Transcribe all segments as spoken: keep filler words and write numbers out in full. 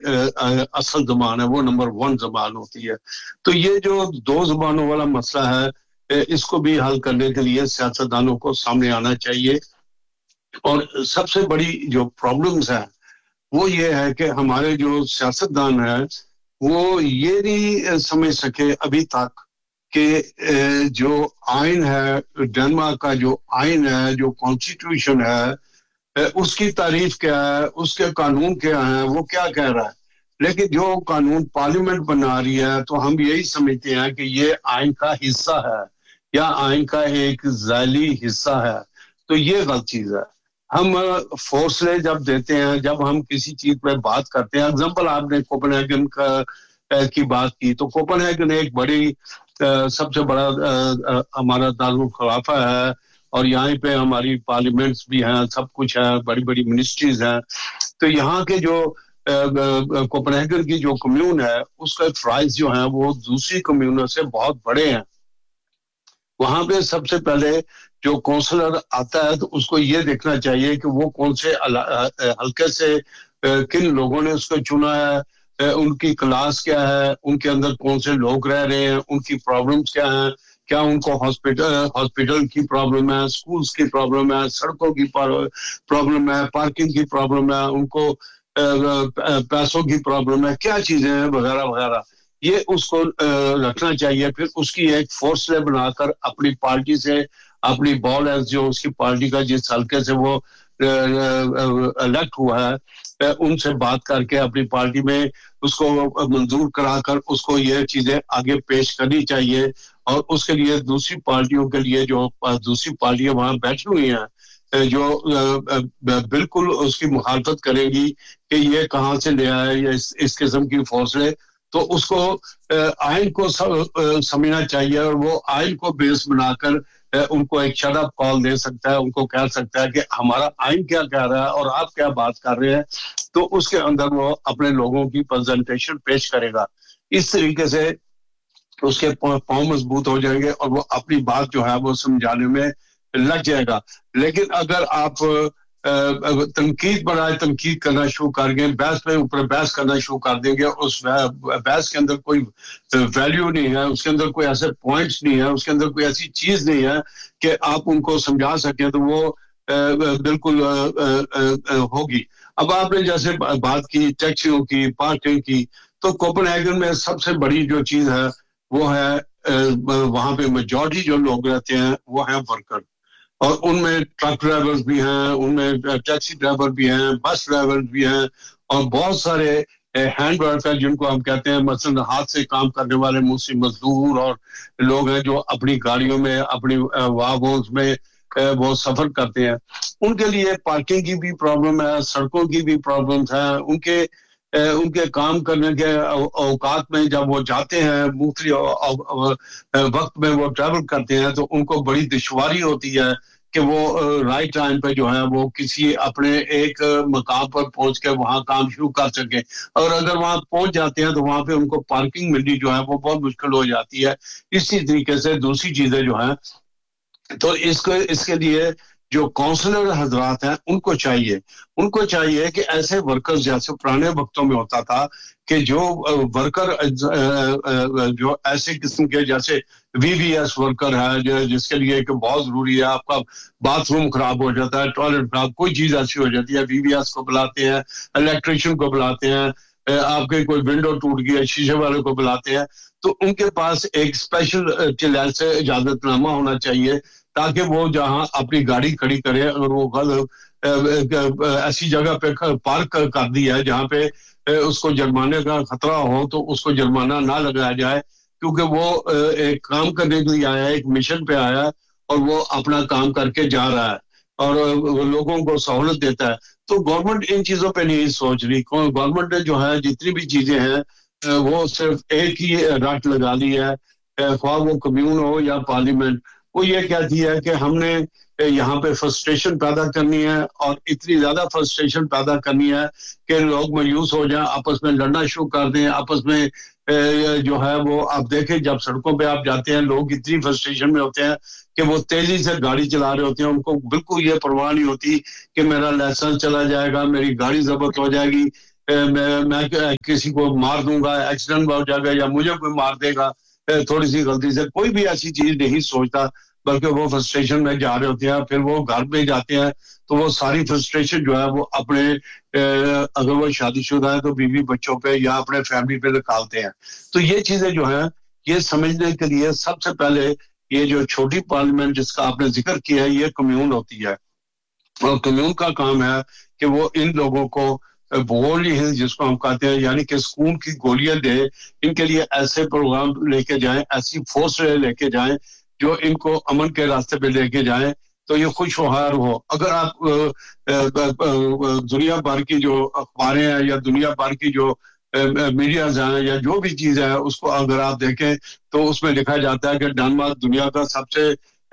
اصل زبان ہے وہ نمبر ون زبان ہوتی ہے. تو یہ جو دو زبانوں والا مسئلہ ہے اس کو بھی حل کرنے کے لیے سیاستدانوں کو سامنے آنا چاہیے. اور سب سے بڑی جو پرابلمز ہیں وہ یہ ہے کہ ہمارے جو سیاستدان ہیں وہ یہ نہیں سمجھ سکے ابھی تک کہ جو آئین ہے ڈنمارک کا جو آئین ہے جو کانسٹیٹیوشن ہے اس کی تعریف کیا ہے اس کے قانون کیا ہیں وہ کیا کہہ رہا ہے. لیکن جو قانون پارلیمنٹ بنا رہی ہے تو ہم یہی سمجھتے ہیں کہ یہ آئین کا حصہ ہے یا آئین کا ایک ذیلی حصہ ہے. تو یہ غلط چیز ہے. ہم فورسلے جب دیتے ہیں جب ہم کسی چیز پہ بات کرتے ہیں اگزامپل آپ نے کوپن ہیگن کا کی بات کی تو کوپن ہیگن ایک بڑی سب سے بڑا ہمارا دارالخلافہ ہے اور یہاں پہ ہماری پارلیمنٹس بھی ہیں سب کچھ ہے بڑی بڑی منسٹریز ہیں. تو یہاں کے جو کوپن ہیگن کی جو کمیون ہے اس کا فرائض جو ہیں وہ دوسری کمیونوں سے بہت بڑے ہیں. وہاں پہ سب سے پہلے جو کونسلر آتا ہے تو اس کو یہ دیکھنا چاہیے کہ وہ کون سے حلقے سے کن لوگوں نے اس کو چنا ہے, ان کی کلاس کیا ہے, ان کے اندر کون سے لوگ رہ رہے ہیں, ان کی پرابلمز کیا ہیں, کیا ان کو ہاسپٹل ہاسپٹل کی پرابلم ہے, سکولز کی پرابلم ہے, سڑکوں کی پرابلم ہے, پارکنگ کی پرابلم ہے, ان کو پیسوں کی پرابلم ہے, کیا چیزیں ہیں وغیرہ وغیرہ. یہ اس کو رکھنا چاہیے. پھر اس کی ایک فورس لے بنا کر اپنی پارٹی سے اپنی بال ایز جو اس کی پارٹی کا جس حلقے سے وہ الیکٹ ہوا ہے ان سے بات کر کے اپنی پارٹی میں اس کو منظور کرا کر اس کو یہ چیزیں آگے پیش کرنی چاہیے. اور اس کے لیے دوسری پارٹیوں کے لیے جو دوسری پارٹیاں وہاں بیٹھی ہوئی ہیں جو بالکل اس کی مخالفت کرے گی کہ یہ کہاں سے لے آئے اس, اس قسم کی فورسیں, تو اس کو آئین کو سمجھنا چاہیے اور وہ آئین کو بیس بنا کر ان کو ایک شٹ اپ کال دے سکتا ہے, ان کو کہہ سکتا ہے کہ ہمارا آئین کیا کہہ رہا ہے اور آپ کیا بات کر رہے ہیں. تو اس کے اندر وہ اپنے لوگوں کی پریزنٹیشن پیش کرے گا. اس طریقے سے اس کے پاؤں مضبوط ہو جائیں گے اور وہ اپنی بات جو ہے وہ سمجھانے میں لگ جائے گا. لیکن اگر آپ تنقید بنائے تنقید کرنا شروع کر گئے, بحث پہ اوپر بحث کرنا شروع کر دیں گے, اس بحث کے اندر کوئی ویلیو نہیں ہے, اس کے اندر کوئی ایسے پوائنٹس نہیں ہے, اس کے اندر کوئی ایسی چیز نہیں ہے کہ آپ ان کو سمجھا سکیں, تو وہ بالکل ہوگی. اب آپ نے جیسے بات کی ٹیکسیوں کی, پارکنگ کی, تو کوپن ہیگن میں سب سے بڑی جو چیز ہے وہ ہے وہاں پہ میجورٹی جو لوگ رہتے ہیں وہ ہیں ورکر, اور ان میں ٹرک ڈرائیورز بھی ہیں, ان میں ٹیکسی ڈرائیور بھی ہیں, بس ڈرائیور بھی ہیں, اور بہت سارے ہینڈ ورکر جن کو ہم کہتے ہیں مثلا ہاتھ سے کام کرنے والے موسی مزدور اور لوگ ہیں جو اپنی گاڑیوں میں اپنی واگونز میں وہ سفر کرتے ہیں. ان کے لیے پارکنگ کی بھی پرابلم ہے, سڑکوں کی بھی پرابلمز ہیں, ان کے ان کے کام کرنے کے اوقات میں جب وہ جاتے ہیں مختلف وقت میں وہ ٹریول کرتے ہیں تو ان کو بڑی دشواری ہوتی ہے کہ وہ رائٹ ٹائم پہ جو ہے وہ کسی اپنے ایک مقام پر پہنچ کے وہاں کام شروع کر سکیں, اور اگر وہاں پہنچ جاتے ہیں تو وہاں پہ ان کو پارکنگ ملنی جو ہے وہ بہت مشکل ہو جاتی ہے. اسی طریقے سے دوسری چیزیں جو ہیں تو اس کو اس کے لیے جو کونسلر حضرات ہیں ان کو چاہیے ان کو چاہیے کہ ایسے ورکرز جیسے پرانے وقتوں میں ہوتا تھا کہ جو ورکر جو ایسے قسم کے جیسے وی وی ایس ورکر ہے جس کے لیے کہ بہت ضروری ہے, آپ کا باتھ روم خراب ہو جاتا ہے, ٹوائلٹ خراب, کوئی چیز ایسی ہو جاتی ہے, وی وی ایس کو بلاتے ہیں, الیکٹریشین کو بلاتے ہیں, آپ کے کوئی ونڈو ٹوٹ گیا شیشے والے کو بلاتے ہیں, تو ان کے پاس ایک اسپیشل چیلنج سے اجازت نامہ ہونا چاہیے تاکہ وہ جہاں اپنی گاڑی کھڑی کرے, اگر وہ ایسی جگہ پہ پارک کر دی ہے جہاں پہ اس کو جرمانے کا خطرہ ہو تو اس کو جرمانہ نہ لگایا جائے, کیونکہ وہ ایک کام کرنے کے لیے آیا ہے, ایک مشن پہ آیا ہے اور وہ اپنا کام کر کے جا رہا ہے اور وہ لوگوں کو سہولت دیتا ہے. تو گورنمنٹ ان چیزوں پہ نہیں سوچ رہی. گورنمنٹ نے جو ہے جتنی بھی چیزیں ہیں وہ صرف ایک ہی رٹ لگا لی ہے, خواہ وہ کمیون ہو یا پارلیمنٹ. وہ یہ کہتی ہے کہ ہم نے یہاں پہ فرسٹریشن پیدا کرنی ہے اور اتنی زیادہ فرسٹریشن پیدا کرنی ہے کہ لوگ مایوس ہو جائیں, آپس میں لڑنا شروع کر دیں, آپس میں جو ہے وہ آپ دیکھیں جب سڑکوں پہ آپ جاتے ہیں لوگ اتنی فرسٹریشن میں ہوتے ہیں کہ وہ تیزی سے گاڑی چلا رہے ہوتے ہیں, ان کو بالکل یہ پرواہ نہیں ہوتی کہ میرا لائسنس چلا جائے گا, میری گاڑی ضبط ہو جائے گی, میں, میں کسی کو مار دوں گا, ایکسیڈنٹ ہو جائے گا یا مجھے کوئی مار دے گا تھوڑی سی غلطی سے, کوئی بھی ایسی چیز نہیں سوچتا, بلکہ وہ فرسٹریشن میں جا رہے ہوتے ہیں. پھر وہ گھر پہ جاتے ہیں تو وہ ساری فرسٹریشن جو ہے وہ اپنے اگر وہ شادی شدہ ہے تو بیوی بچوں پہ یا اپنے فیملی پہ نکالتے ہیں. تو یہ چیزیں جو ہیں یہ سمجھنے کے لیے سب سے پہلے یہ جو چھوٹی پارلیمنٹ جس کا آپ نے ذکر کیا ہے یہ کمیون ہوتی ہے, اور کمیون کا کام ہے کہ وہ ان لوگوں کو بولی ہل جس کو ہم کہتے ہیں یعنی کہ سکون کی گولیاں دے, ان کے لیے ایسے پروگرام لے کے جائیں, ایسی فورس لے کے جائیں جو ان کو امن کے راستے پہ لے کے جائیں تو یہ خوشگوار ہو. اگر آپ دنیا بھر کی جو اخباریں ہیں یا دنیا بھر کی جو میڈیاز ہیں یا جو بھی چیز ہے اس کو اگر آپ دیکھیں تو اس میں لکھا جاتا ہے کہ ڈنمارک دنیا کا سب سے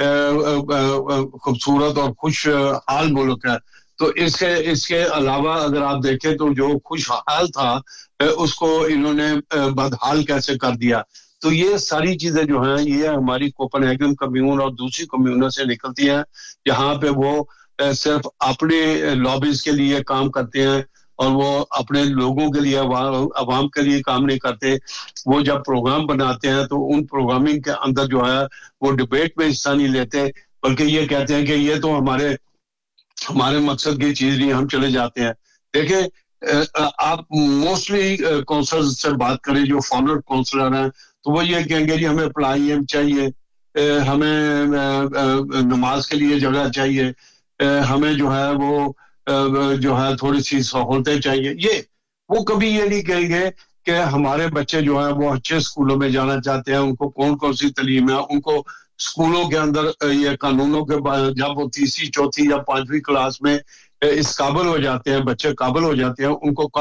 خوبصورت اور خوش حال ملک ہے. تو اس کے اس کے علاوہ اگر آپ دیکھیں تو جو خوشحال تھا اس کو انہوں نے بدحال کیسے کر دیا. تو یہ ساری چیزیں جو ہیں یہ ہماری کوپن ہیگن کمیون اور دوسری کمیونوں سے نکلتی ہیں جہاں پہ وہ صرف اپنے لابیز کے لیے کام کرتے ہیں اور وہ اپنے لوگوں کے لیے عوام کے لیے کام نہیں کرتے. وہ جب پروگرام بناتے ہیں تو ان پروگرامنگ کے اندر جو ہے وہ ڈبیٹ میں حصہ نہیں لیتے, بلکہ یہ کہتے ہیں کہ یہ تو ہمارے ہمارے مقصد کی چیز نہیں, ہم چلے جاتے ہیں. دیکھیں آپ موسٹلی کونسلر سے بات کریں جو فارمر کونسلر ہیں تو وہ یہ کہیں گے جی ہمیں پڑھائی چاہیے, ہمیں نماز کے لیے جگہ چاہیے, ہمیں جو ہے وہ جو ہے تھوڑی سی سہولتیں چاہیے. یہ وہ کبھی یہ نہیں کہیں گے کہ ہمارے بچے جو ہیں وہ اچھے اسکولوں میں جانا چاہتے ہیں, ان کو کون کون سی تعلیم ہے, ان کو اسکولوں کے اندر یہ قانونوں کے جب وہ تیسری چوتھی یا پانچویں کلاس میں اس قابل ہو جاتے ہیں, بچے قابل ہو جاتے ہیں, ان کو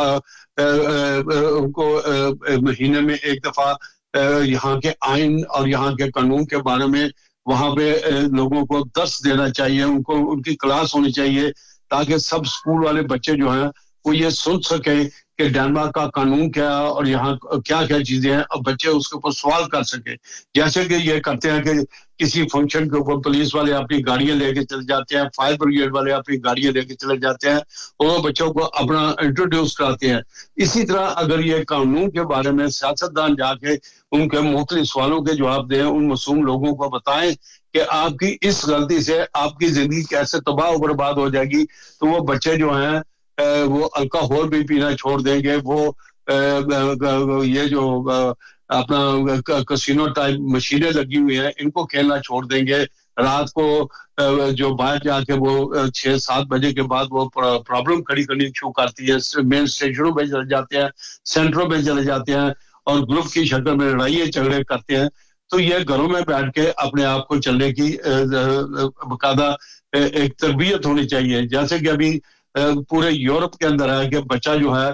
ان کو مہینے میں ایک دفعہ یہاں کے آئین اور یہاں کے قانون کے بارے میں وہاں پہ لوگوں کو درس دینا چاہیے, ان کو ان کی کلاس ہونی چاہیے تاکہ سب اسکول والے بچے جو ہیں وہ یہ سن سکیں کہ ڈنمارک کا قانون کیا ہے اور یہاں کیا کیا چیزیں ہیں, اور بچے اس کے اوپر سوال کر سکیں. جیسے کہ یہ کرتے ہیں کہ کسی فنکشن کے اوپر پولیس والے اپنی گاڑیاں لے کے چلے جاتے ہیں, فائر بریگیڈ والے اپنی گاڑیاں لے کے چلے جاتے ہیں اور وہ بچوں کو اپنا انٹروڈیوس کراتے ہیں. اسی طرح اگر یہ قانون کے بارے میں سیاستدان جا کے ان کے مختلف سوالوں کے جواب دیں, ان معصوم لوگوں کو بتائیں کہ آپ کی اس غلطی سے آپ کی زندگی کیسے تباہ و برباد ہو جائے گی, تو وہ بچے جو ہیں وہ الکوہول بھی پینا چھوڑ دیں گے, وہ یہ جو اپنا کسینو ٹائپ مشینیں لگی ہوئی ہیں ان کو کھیلنا چھوڑ دیں گے. رات کو جو باہر جا کے وہ چھ سات بجے کے بعد وہ پرابلم کھڑی کرنی شروع کرتی ہے, مین اسٹیشنوں پہ چلے جاتے ہیں, سینٹروں پہ چلے جاتے ہیں اور گروپ کی شکل میں لڑائیاں جھگڑے کرتے ہیں. تو یہ گھروں میں بیٹھ کے اپنے آپ کو چلنے کی باقاعدہ ایک تربیت ہونی چاہیے. جیسے کہ ابھی پورے یورپ کے اندر ہے کہ بچہ جو ہے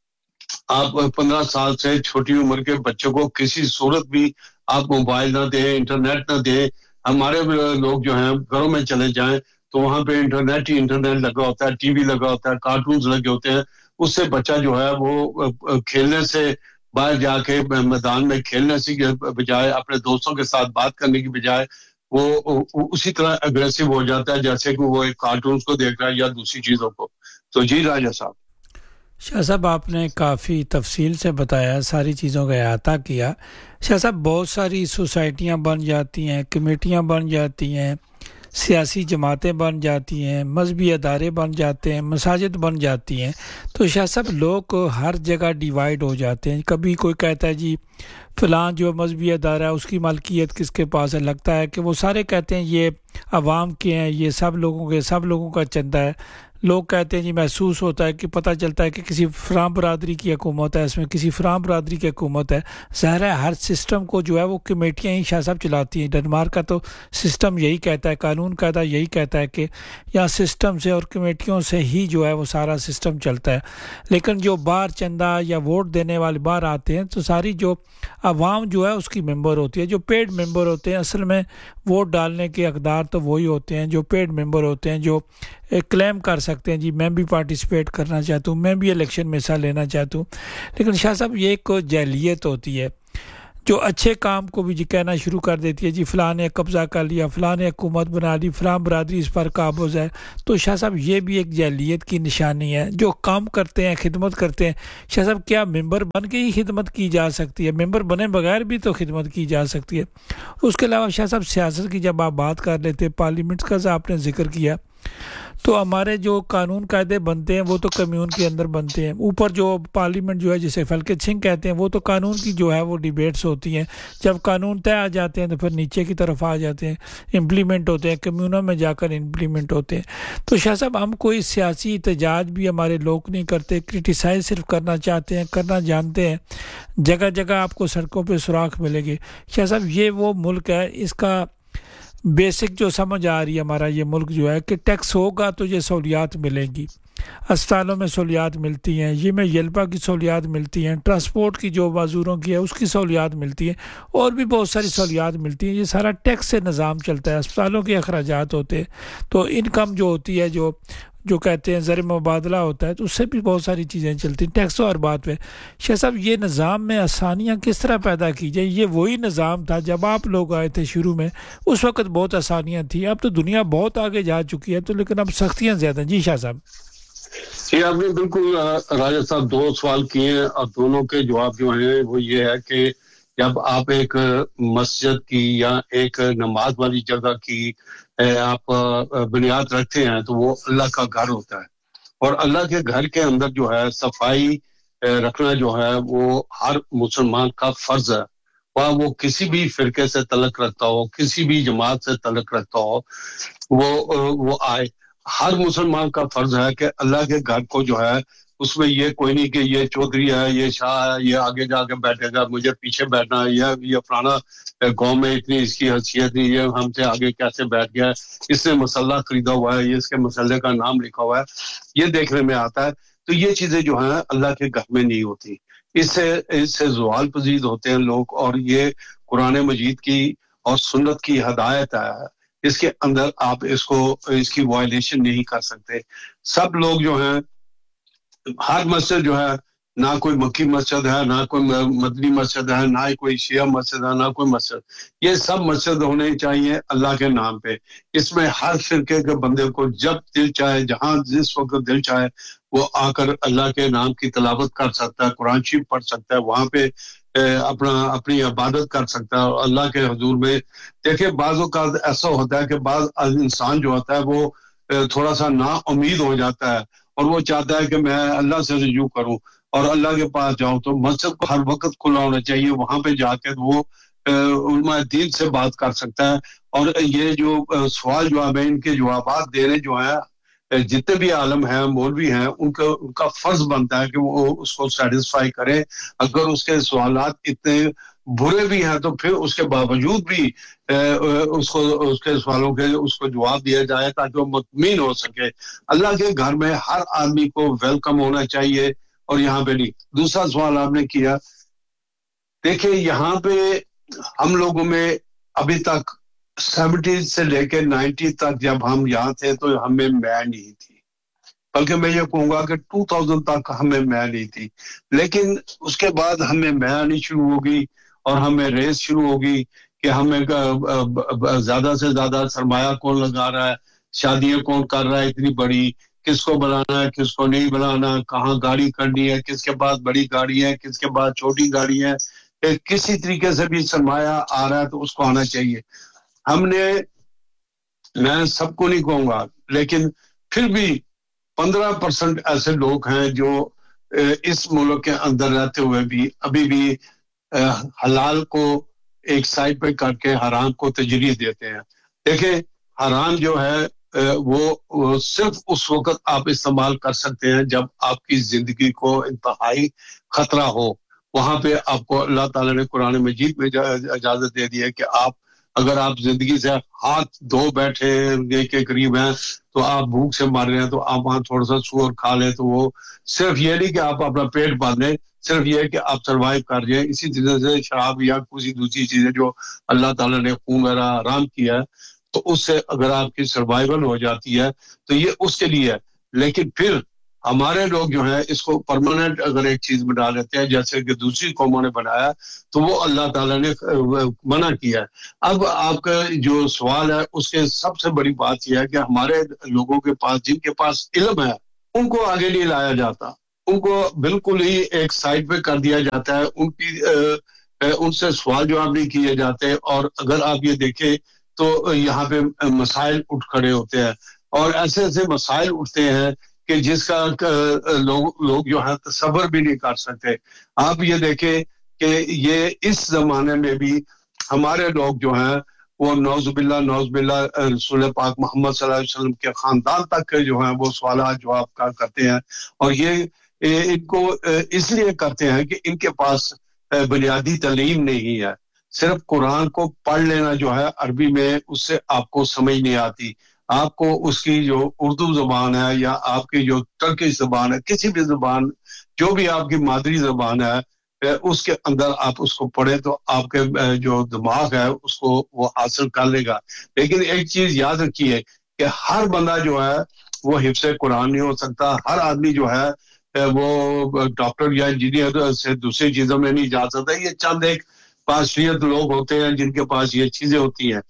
آپ پندرہ سال سے چھوٹی عمر کے بچوں کو کسی صورت بھی آپ موبائل نہ دیں, انٹرنیٹ نہ دیں. ہمارے لوگ جو ہیں گھروں میں چلے جائیں تو وہاں پہ انٹرنیٹ ہی انٹرنیٹ لگا ہوتا ہے, ٹی وی لگا ہوتا ہے, کارٹونز لگے ہوتے ہیں. اس سے بچہ جو ہے وہ کھیلنے سے باہر جا کے میدان میں کھیلنے سے بجائے اپنے دوستوں کے ساتھ بات کرنے کی بجائے وہ اسی طرح اگریسو ہو جاتا ہے جیسے کہ وہ ایک کارٹونز کو دیکھ رہا ہے یا دوسری چیزوں کو. تو جی راجہ صاحب. شاہ صاحب آپ نے کافی تفصیل سے بتایا, ساری چیزوں کا احاطہ کیا. شاہ صاحب بہت ساری سوسائٹیاں بن جاتی ہیں, کمیٹیاں بن جاتی ہیں, سیاسی جماعتیں بن جاتی ہیں, مذہبی ادارے بن جاتے ہیں, مساجد بن جاتی ہیں. تو شاہ صاحب لوگ ہر جگہ ڈیوائیڈ ہو جاتے ہیں. کبھی کوئی کہتا ہے جی فلاں جو مذہبی ادارہ ہے اس کی ملکیت کس کے پاس ہے, لگتا ہے کہ وہ سارے کہتے ہیں یہ عوام کے ہیں, یہ سب لوگوں کے سب لوگوں کا چندہ ہے. لوگ کہتے ہیں جی محسوس ہوتا ہے کہ پتہ چلتا ہے کہ کسی فلاں برادری کی حکومت ہے, اس میں کسی فلاں برادری کی حکومت ہے. ظاہر ہے ہر سسٹم کو جو ہے وہ کمیٹیاں ہی شاہ صاحب چلاتی ہیں. ڈنمارک کا تو سسٹم یہی کہتا ہے, قانون قاعدہ یہی کہتا ہے کہ یہاں سسٹم سے اور کمیٹیوں سے ہی جو ہے وہ سارا سسٹم چلتا ہے. لیکن جو باہر چندہ یا ووٹ دینے والے باہر آتے ہیں تو ساری جو عوام جو ہے اس کی ممبر ہوتی ہے. جو پیڈ ممبر ہوتے ہیں اصل میں ووٹ ڈالنے کے حقدار تو وہی ہوتے ہیں جو پیڈ ممبر ہوتے ہیں, جو کلیم کر سکتے ہیں جی میں بھی پارٹیسپیٹ کرنا چاہتا ہوں, میں بھی الیکشن میں حصہ لینا چاہتا ہوں. لیکن شاہ صاحب یہ ایک جعلیت ہوتی ہے. جو اچھے کام کو بھی جی کہنا شروع کر دیتی ہے جی فلاں نے قبضہ کر لیا، فلاں نے حکومت بنا لی، فلاں برادری اس پر قابض ہے. تو شاہ صاحب یہ بھی ایک جاہلیت کی نشانی ہے. جو کام کرتے ہیں، خدمت کرتے ہیں، شاہ صاحب کیا ممبر بن کے ہی خدمت کی جا سکتی ہے؟ ممبر بنے بغیر بھی تو خدمت کی جا سکتی ہے. اس کے علاوہ شاہ صاحب سیاست کی جب آپ بات کر لیتے، پارلیمنٹ کا آپ نے ذکر کیا، تو ہمارے جو قانون قاعدے بنتے ہیں وہ تو کمیون کے اندر بنتے ہیں. اوپر جو پارلیمنٹ جو ہے جسے فلکے سنگھ کہتے ہیں، وہ تو قانون کی جو ہے وہ ڈیبیٹس ہوتی ہیں. جب قانون طے آ جاتے ہیں تو پھر نیچے کی طرف آ جاتے ہیں، امپلیمنٹ ہوتے ہیں، کمیونوں میں جا کر امپلیمنٹ ہوتے ہیں. تو شاہ صاحب ہم کوئی سیاسی احتجاج بھی ہمارے لوگ نہیں کرتے، کرٹیسائز صرف کرنا چاہتے ہیں، کرنا جانتے ہیں. جگہ جگہ آپ کو سڑکوں پہ سوراخ ملے گی. شاہ صاحب یہ وہ ملک ہے، اس کا بیسک جو سمجھ آ رہی ہے ہمارا یہ ملک جو ہے کہ ٹیکس ہوگا تو یہ سہولیات ملیں گی. اسپتالوں میں سہولیات ملتی ہیں، یہ میں یلپا کی سہولیات ملتی ہیں، ٹرانسپورٹ کی جو معذوروں کی ہے اس کی سہولیات ملتی ہیں، اور بھی بہت ساری سہولیات ملتی ہیں. یہ سارا ٹیکس سے نظام چلتا ہے. اسپتالوں کے اخراجات ہوتے ہیں، تو انکم جو ہوتی ہے، جو جو کہتے ہیں زر مبادلہ ہوتا ہے، تو اس سے بھی بہت ساری چیزیں چلتی ہیں. ٹیکسوں اور بات پہ شاہ صاحب یہ نظام میں آسانیاں کس طرح پیدا کی جائیں؟ یہ وہی نظام تھا جب آپ لوگ آئے تھے شروع میں، اس وقت بہت آسانیاں تھیں. اب تو دنیا بہت آگے جا چکی ہے، تو لیکن اب سختیاں زیادہ ہیں. جی شاہ صاحب. جی آپ نے بالکل راجہ صاحب دو سوال کیے ہیں، اور دونوں کے جواب جو ہیں وہ یہ ہے کہ جب آپ ایک مسجد کی یا ایک نماز والی جگہ کی آپ بنیاد رکھتے ہیں تو وہ اللہ کا گھر ہوتا ہے، اور اللہ کے گھر کے اندر جو ہے صفائی رکھنا جو ہے وہ ہر مسلمان کا فرض ہے. وہاں وہ کسی بھی فرقے سے تعلق رکھتا ہو، کسی بھی جماعت سے تعلق رکھتا ہو، وہ وہ آئے. ہر مسلمان کا فرض ہے کہ اللہ کے گھر کو جو ہے اس میں یہ کوئی نہیں کہ یہ چودھری ہے، یہ شاہ ہے، یہ آگے جا کے بیٹھے گا، مجھے پیچھے بیٹھنا ہے، یہ یہ فلانا قوم میں اتنی اس کی حیثیت نہیں، یہ ہم سے آگے کیسے بیٹھ گیا ہے، اس نے مسلح خریدا ہوا ہے، یہ اس کے مسلح کا نام لکھا ہوا ہے، یہ دیکھنے میں آتا ہے. تو یہ چیزیں جو ہیں اللہ کے گھر میں نہیں ہوتی. اس سے اس سے زوال پذیر ہوتے ہیں لوگ، اور یہ قرآن مجید کی اور سنت کی ہدایت ہے. اس کے اندر آپ اس کو اس کی وائلیشن نہیں کر سکتے. سب لوگ جو ہیں، ہر مسجد جو ہے، نہ کوئی مکی مسجد ہے، نہ کوئی مدنی مسجد ہے، نہ ہی کوئی شیعہ مسجد ہے، نہ کوئی مسجد، یہ سب مسجد ہونے چاہیے اللہ کے نام پہ. اس میں ہر فرقے کے بندے کو جب دل چاہے، جہاں جس وقت دل چاہے، وہ آ کر اللہ کے نام کی تلاوت کر سکتا ہے، قرآن شریف پڑھ سکتا ہے، وہاں پہ اپنا اپنی عبادت کر سکتا ہے. اور اللہ کے حضور میں دیکھیں بعض اوقات ایسا ہوتا ہے کہ بعض انسان جو ہوتا ہے وہ تھوڑا سا نا امید ہو جاتا ہے، اور وہ چاہتا ہے کہ میں اللہ سے رجوع کروں اور اللہ کے پاس جاؤں. تو مسجد کو ہر وقت کھلا ہونا چاہیے، وہاں پہ جا کے وہ علماء دین سے بات کر سکتا ہے. اور یہ جو سوال جواب ہے، ان کے جوابات دینے جو ہیں، جتنے بھی عالم ہیں، مولوی ہیں، ان کا ان کا فرض بنتا ہے کہ وہ اس کو سیٹسفائی کریں. اگر اس کے سوالات اتنے برے بھی ہیں تو پھر اس کے باوجود بھی اس کو اس کے سوالوں کے اس کو جواب دیا جائے تاکہ وہ مطمئن ہو سکے. اللہ کے گھر میں ہر آدمی کو ویلکم ہونا چاہیے، اور یہاں پہ نہیں. دوسرا سوال آپ نے کیا، دیکھیں یہاں پہ ہم لوگوں میں ابھی تک سیونٹیز سے لے کے نائنٹی تک جب ہم یہاں تھے تو ہمیں میں نہیں تھی، بلکہ میں یہ کہوں گا کہ ٹو تھاؤزینڈ تک ہمیں میں نہیں تھی. لیکن اس کے بعد ہمیں میں آنی شروع ہوگی، اور ہمیں ریس شروع ہوگی کہ ہمیں زیادہ سے زیادہ سرمایہ کون لگا رہا ہے، شادیاں کون کر رہا ہے اتنی بڑی، کس کو بلانا ہے، کس کو نہیں بلانا، کہاں گاڑی کرنی ہے، کس کے پاس بڑی گاڑی ہے، کس کے پاس چھوٹی گاڑی ہے. کسی طریقے سے بھی سرمایہ آ رہا ہے تو اس کو آنا چاہیے. ہم نے، میں سب کو نہیں کہوں گا، لیکن پھر بھی پندرہ پرسنٹ ایسے لوگ ہیں جو اس ملک کے اندر رہتے ہوئے بھی ابھی بھی حلال کو ایک سائڈ پہ کر کے حرام کو ترجیح دیتے ہیں. دیکھیں حرام جو ہے وہ صرف اس وقت آپ استعمال کر سکتے ہیں جب آپ کی زندگی کو انتہائی خطرہ ہو. وہاں پہ آپ کو اللہ تعالیٰ نے قرآن مجید میں اجازت دے دی ہے کہ آپ اگر آپ زندگی سے ہاتھ دھو بیٹھے کے قریب ہیں تو آپ بھوک سے مر رہے ہیں تو آپ وہاں تھوڑا سا سور کھا لیں، تو وہ صرف یہ نہیں کہ آپ اپنا پیٹ باندھیں، صرف یہ کہ آپ سروائیو کر جائیں. اسی طرح سے شراب یا کسی دوسری چیزیں جو اللہ تعالیٰ نے خون وغیرہ حرام کیا ہے، تو اس سے اگر آپ کی سروائیول ہو جاتی ہے تو یہ اس کے لیے ہے. لیکن پھر ہمارے لوگ جو ہیں اس کو پرماننٹ اگر ایک چیز بنا لیتے ہیں جیسے کہ دوسری قوموں نے بنایا تو وہ اللہ تعالیٰ نے منع کیا ہے. اب آپ کا جو سوال ہے اس کے سب سے بڑی بات یہ ہے کہ ہمارے لوگوں کے پاس جن کے پاس علم ہے ان کو آگے نہیں لایا جاتا, ان کو بالکل ہی ایک سائڈ پہ کر دیا جاتا ہے, ان کی ان سے سوال جواب نہیں کیے جاتے. اور اگر آپ یہ دیکھیں تو یہاں پہ مسائل اٹھ کھڑے ہوتے ہیں اور ایسے ایسے مسائل اٹھتے ہیں کہ جس کا لوگ لوگ جو ہے تصور بھی نہیں کر سکتے. آپ یہ دیکھیں کہ یہ اس زمانے میں بھی ہمارے لوگ جو ہیں وہ نعوذ باللہ نعوذ باللہ رسول پاک محمد صلی اللہ علیہ وسلم کے خاندان تک جو ہیں وہ سوالات جواب کرتے ہیں. اور یہ ان کو اس لیے کرتے ہیں کہ ان کے پاس بنیادی تعلیم نہیں ہے. صرف قرآن کو پڑھ لینا جو ہے عربی میں اس سے آپ کو سمجھ نہیں آتی. آپ کو اس کی جو اردو زبان ہے یا آپ کی جو ترکش زبان ہے, کسی بھی زبان جو بھی آپ کی مادری زبان ہے اس کے اندر آپ اس کو پڑھیں تو آپ کے جو دماغ ہے اس کو وہ حاصل کر لے گا. لیکن ایک چیز یاد رکھیے کہ ہر بندہ جو ہے وہ حفظ قرآن نہیں ہو سکتا. ہر آدمی جو ہے وہ ڈاکٹر یا انجینئر سے دوسری چیزوں میں نہیں جا سکتا. یہ چند ایک پاسفیت لوگ ہوتے ہیں جن کے پاس یہ چیزیں ہوتی ہیں,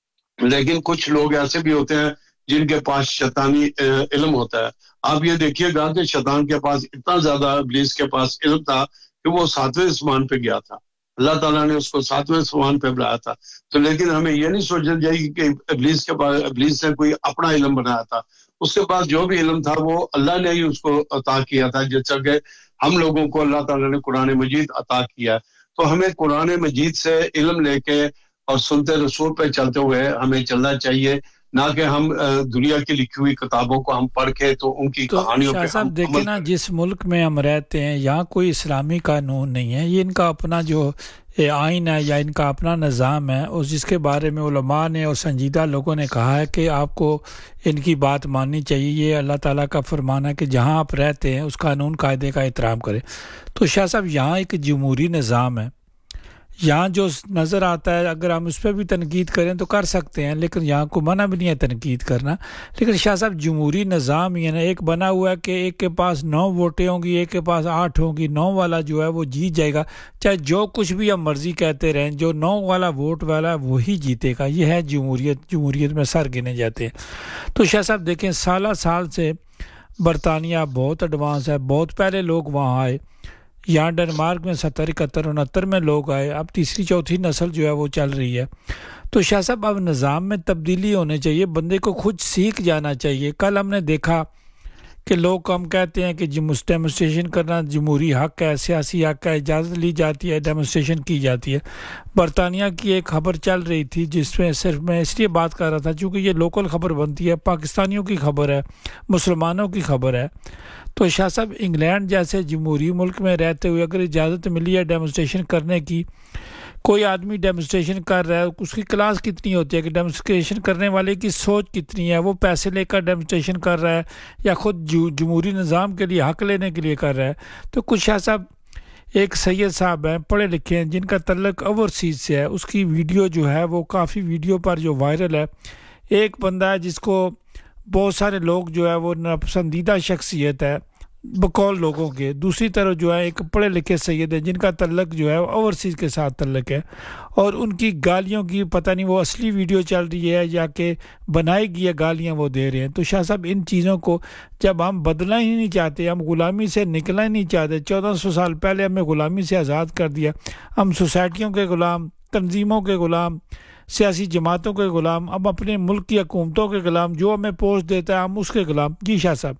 لیکن کچھ لوگ ایسے بھی ہوتے ہیں جن کے پاس شیطانی علم ہوتا ہے. آپ یہ دیکھیے گا کہ شیطان کے پاس اتنا زیادہ ابلیس کے پاس علم تھا کہ وہ ساتویں آسمان پہ گیا تھا. اللہ تعالیٰ نے اس کو ساتویں آسمان پہ بلایا تھا. تو لیکن ہمیں یہ نہیں سوچنا چاہیے کہ ابلیس کے پاس ابلیس نے کوئی اپنا علم بنایا تھا. اس کے پاس جو بھی علم تھا وہ اللہ نے ہی اس کو عطا کیا تھا, جس طرح کہ ہم لوگوں کو اللہ تعالیٰ نے قرآن مجید عطا کیا. تو ہمیں قرآن مجید سے علم لے کے اور سنتے رسول پہ چلتے ہوئے ہمیں چلنا چاہیے, نہ کہ ہم دنیا کی لکھی ہوئی کتابوں کو ہم پڑھ کے تو ان کی کہانیوں پہ ہم دیکھیں نا, جس ملک میں ہم رہتے ہیں یہاں کوئی اسلامی قانون نہیں ہے. یہ ان کا اپنا جو آئین ہے یا ان کا اپنا نظام ہے, اور جس کے بارے میں علماء نے اور سنجیدہ لوگوں نے کہا ہے کہ آپ کو ان کی بات ماننی چاہیے. یہ اللہ تعالیٰ کا فرمان ہے کہ جہاں آپ رہتے ہیں اس قانون قاعدے کا احترام کریں. تو شاہ صاحب یہاں ایک جمہوری نظام ہے, یہاں جو نظر آتا ہے اگر ہم اس پہ بھی تنقید کریں تو کر سکتے ہیں, لیکن یہاں کو منع بھی نہیں ہے تنقید کرنا. لیکن شاہ صاحب جمہوری نظام یہ نا ایک بنا ہوا ہے کہ ایک کے پاس نو ووٹیں ہوں گی, ایک کے پاس آٹھ ہوں گی, نو والا جو ہے وہ جیت جائے گا, چاہے جو کچھ بھی ہم مرضی کہتے رہیں, جو نو والا ووٹ والا ہے وہی جیتے گا. یہ ہے جمہوریت. جمہوریت میں سر گنے جاتے ہیں. تو شاہ صاحب دیکھیں سالہ سال سے برطانیہ بہت ایڈوانس ہے, بہت پہلے لوگ وہاں آئے. یہاں ڈنمارک میں ستر اکہتر انہتر میں لوگ آئے, اب تیسری چوتھی نسل جو ہے وہ چل رہی ہے. تو شاہ صاحب اب نظام میں تبدیلی ہونے چاہیے, بندے کو خود سیکھ جانا چاہیے. کل ہم نے دیکھا کہ لوگ ہم کہتے ہیں کہ ڈیمونسٹریشن کرنا جمہوری حق ہے, سیاسی حق ہے, اجازت لی جاتی ہے, ڈیمونسٹریشن کی جاتی ہے. برطانیہ کی ایک خبر چل رہی تھی جس میں صرف میں اس لیے بات کر رہا تھا چونکہ یہ لوکل خبر بنتی ہے, پاکستانیوں کی خبر ہے, مسلمانوں کی خبر ہے. تو شاہ صاحب انگلینڈ جیسے جمہوری ملک میں رہتے ہوئے اگر اجازت ملی ہے ڈیمونسٹریشن کرنے کی, کوئی آدمی ڈیمونسٹریشن کر رہا ہے, اس کی کلاس کتنی ہوتی ہے کہ ڈیمونسٹریشن کرنے والے کی سوچ کتنی ہے, وہ پیسے لے کر ڈیمونسٹریشن کر رہا ہے یا خود جمہوری نظام کے لیے حق لینے کے لیے کر رہا ہے. تو کچھ شاہ صاحب ایک سید صاحب ہیں پڑھے لکھے ہیں جن کا تعلق اوورسیز سے ہے, اس کی ویڈیو جو ہے وہ کافی ویڈیو پر جو وائرل ہے. ایک بندہ ہے جس کو بہت سارے لوگ جو ہے وہ ناپسندیدہ شخصیت ہے بقول لوگوں کے, دوسری طرف جو ہے ایک پڑھے لکھے سید ہیں جن کا تعلق جو ہے اوورسیز کے ساتھ تعلق ہے, اور ان کی گالیوں کی پتہ نہیں وہ اصلی ویڈیو چل رہی ہے یا کہ بنائی گئی ہے گالیاں وہ دے رہے ہیں. تو شاہ صاحب ان چیزوں کو جب ہم بدلنا ہی نہیں چاہتے, ہم غلامی سے نکلنا ہی نہیں چاہتے, چودہ سو سال پہلے ہمیں غلامی سے آزاد کر دیا, ہم سوسائٹیوں کے غلام, تنظیموں کے غلام, سیاسی جماعتوں کے غلام, اب اپنے ملک کی حکومتوں کے غلام, جو ہمیں پوسٹ دیتا ہے ہم اس کے غلام. جی شاہ صاحب.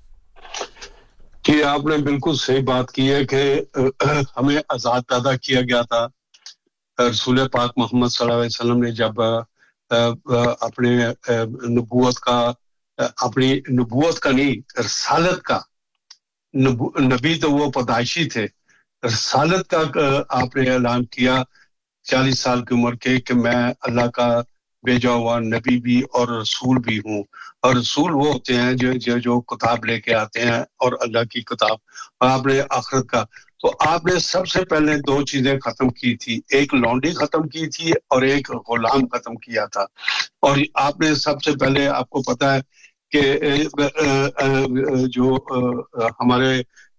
کہ آپ نے بالکل صحیح بات کی ہے کہ ہمیں آزاد پیدا کیا گیا تھا. رسول پاک محمد صلی اللہ علیہ وسلم نے جب اپنے نبوت کا اپنی نبوت کا نہیں رسالت کا, نبی تو وہ پیدائشی تھے, رسالت کا آپ نے اعلان کیا چالیس سال کی عمر کے کہ میں اللہ کا بھیجا ہوا نبی بھی اور رسول بھی ہوں. اور رسول وہ ہوتے ہیں جو جو, جو کتاب لے کے آتے ہیں اور اللہ کی کتاب, اور آپ نے آخرت کا. تو آپ نے سب سے پہلے دو چیزیں ختم کی تھی, ایک لونڈی ختم کی تھی اور ایک غلام ختم کیا تھا. اور آپ نے سب سے پہلے, آپ کو پتا ہے کہ جو ہمارے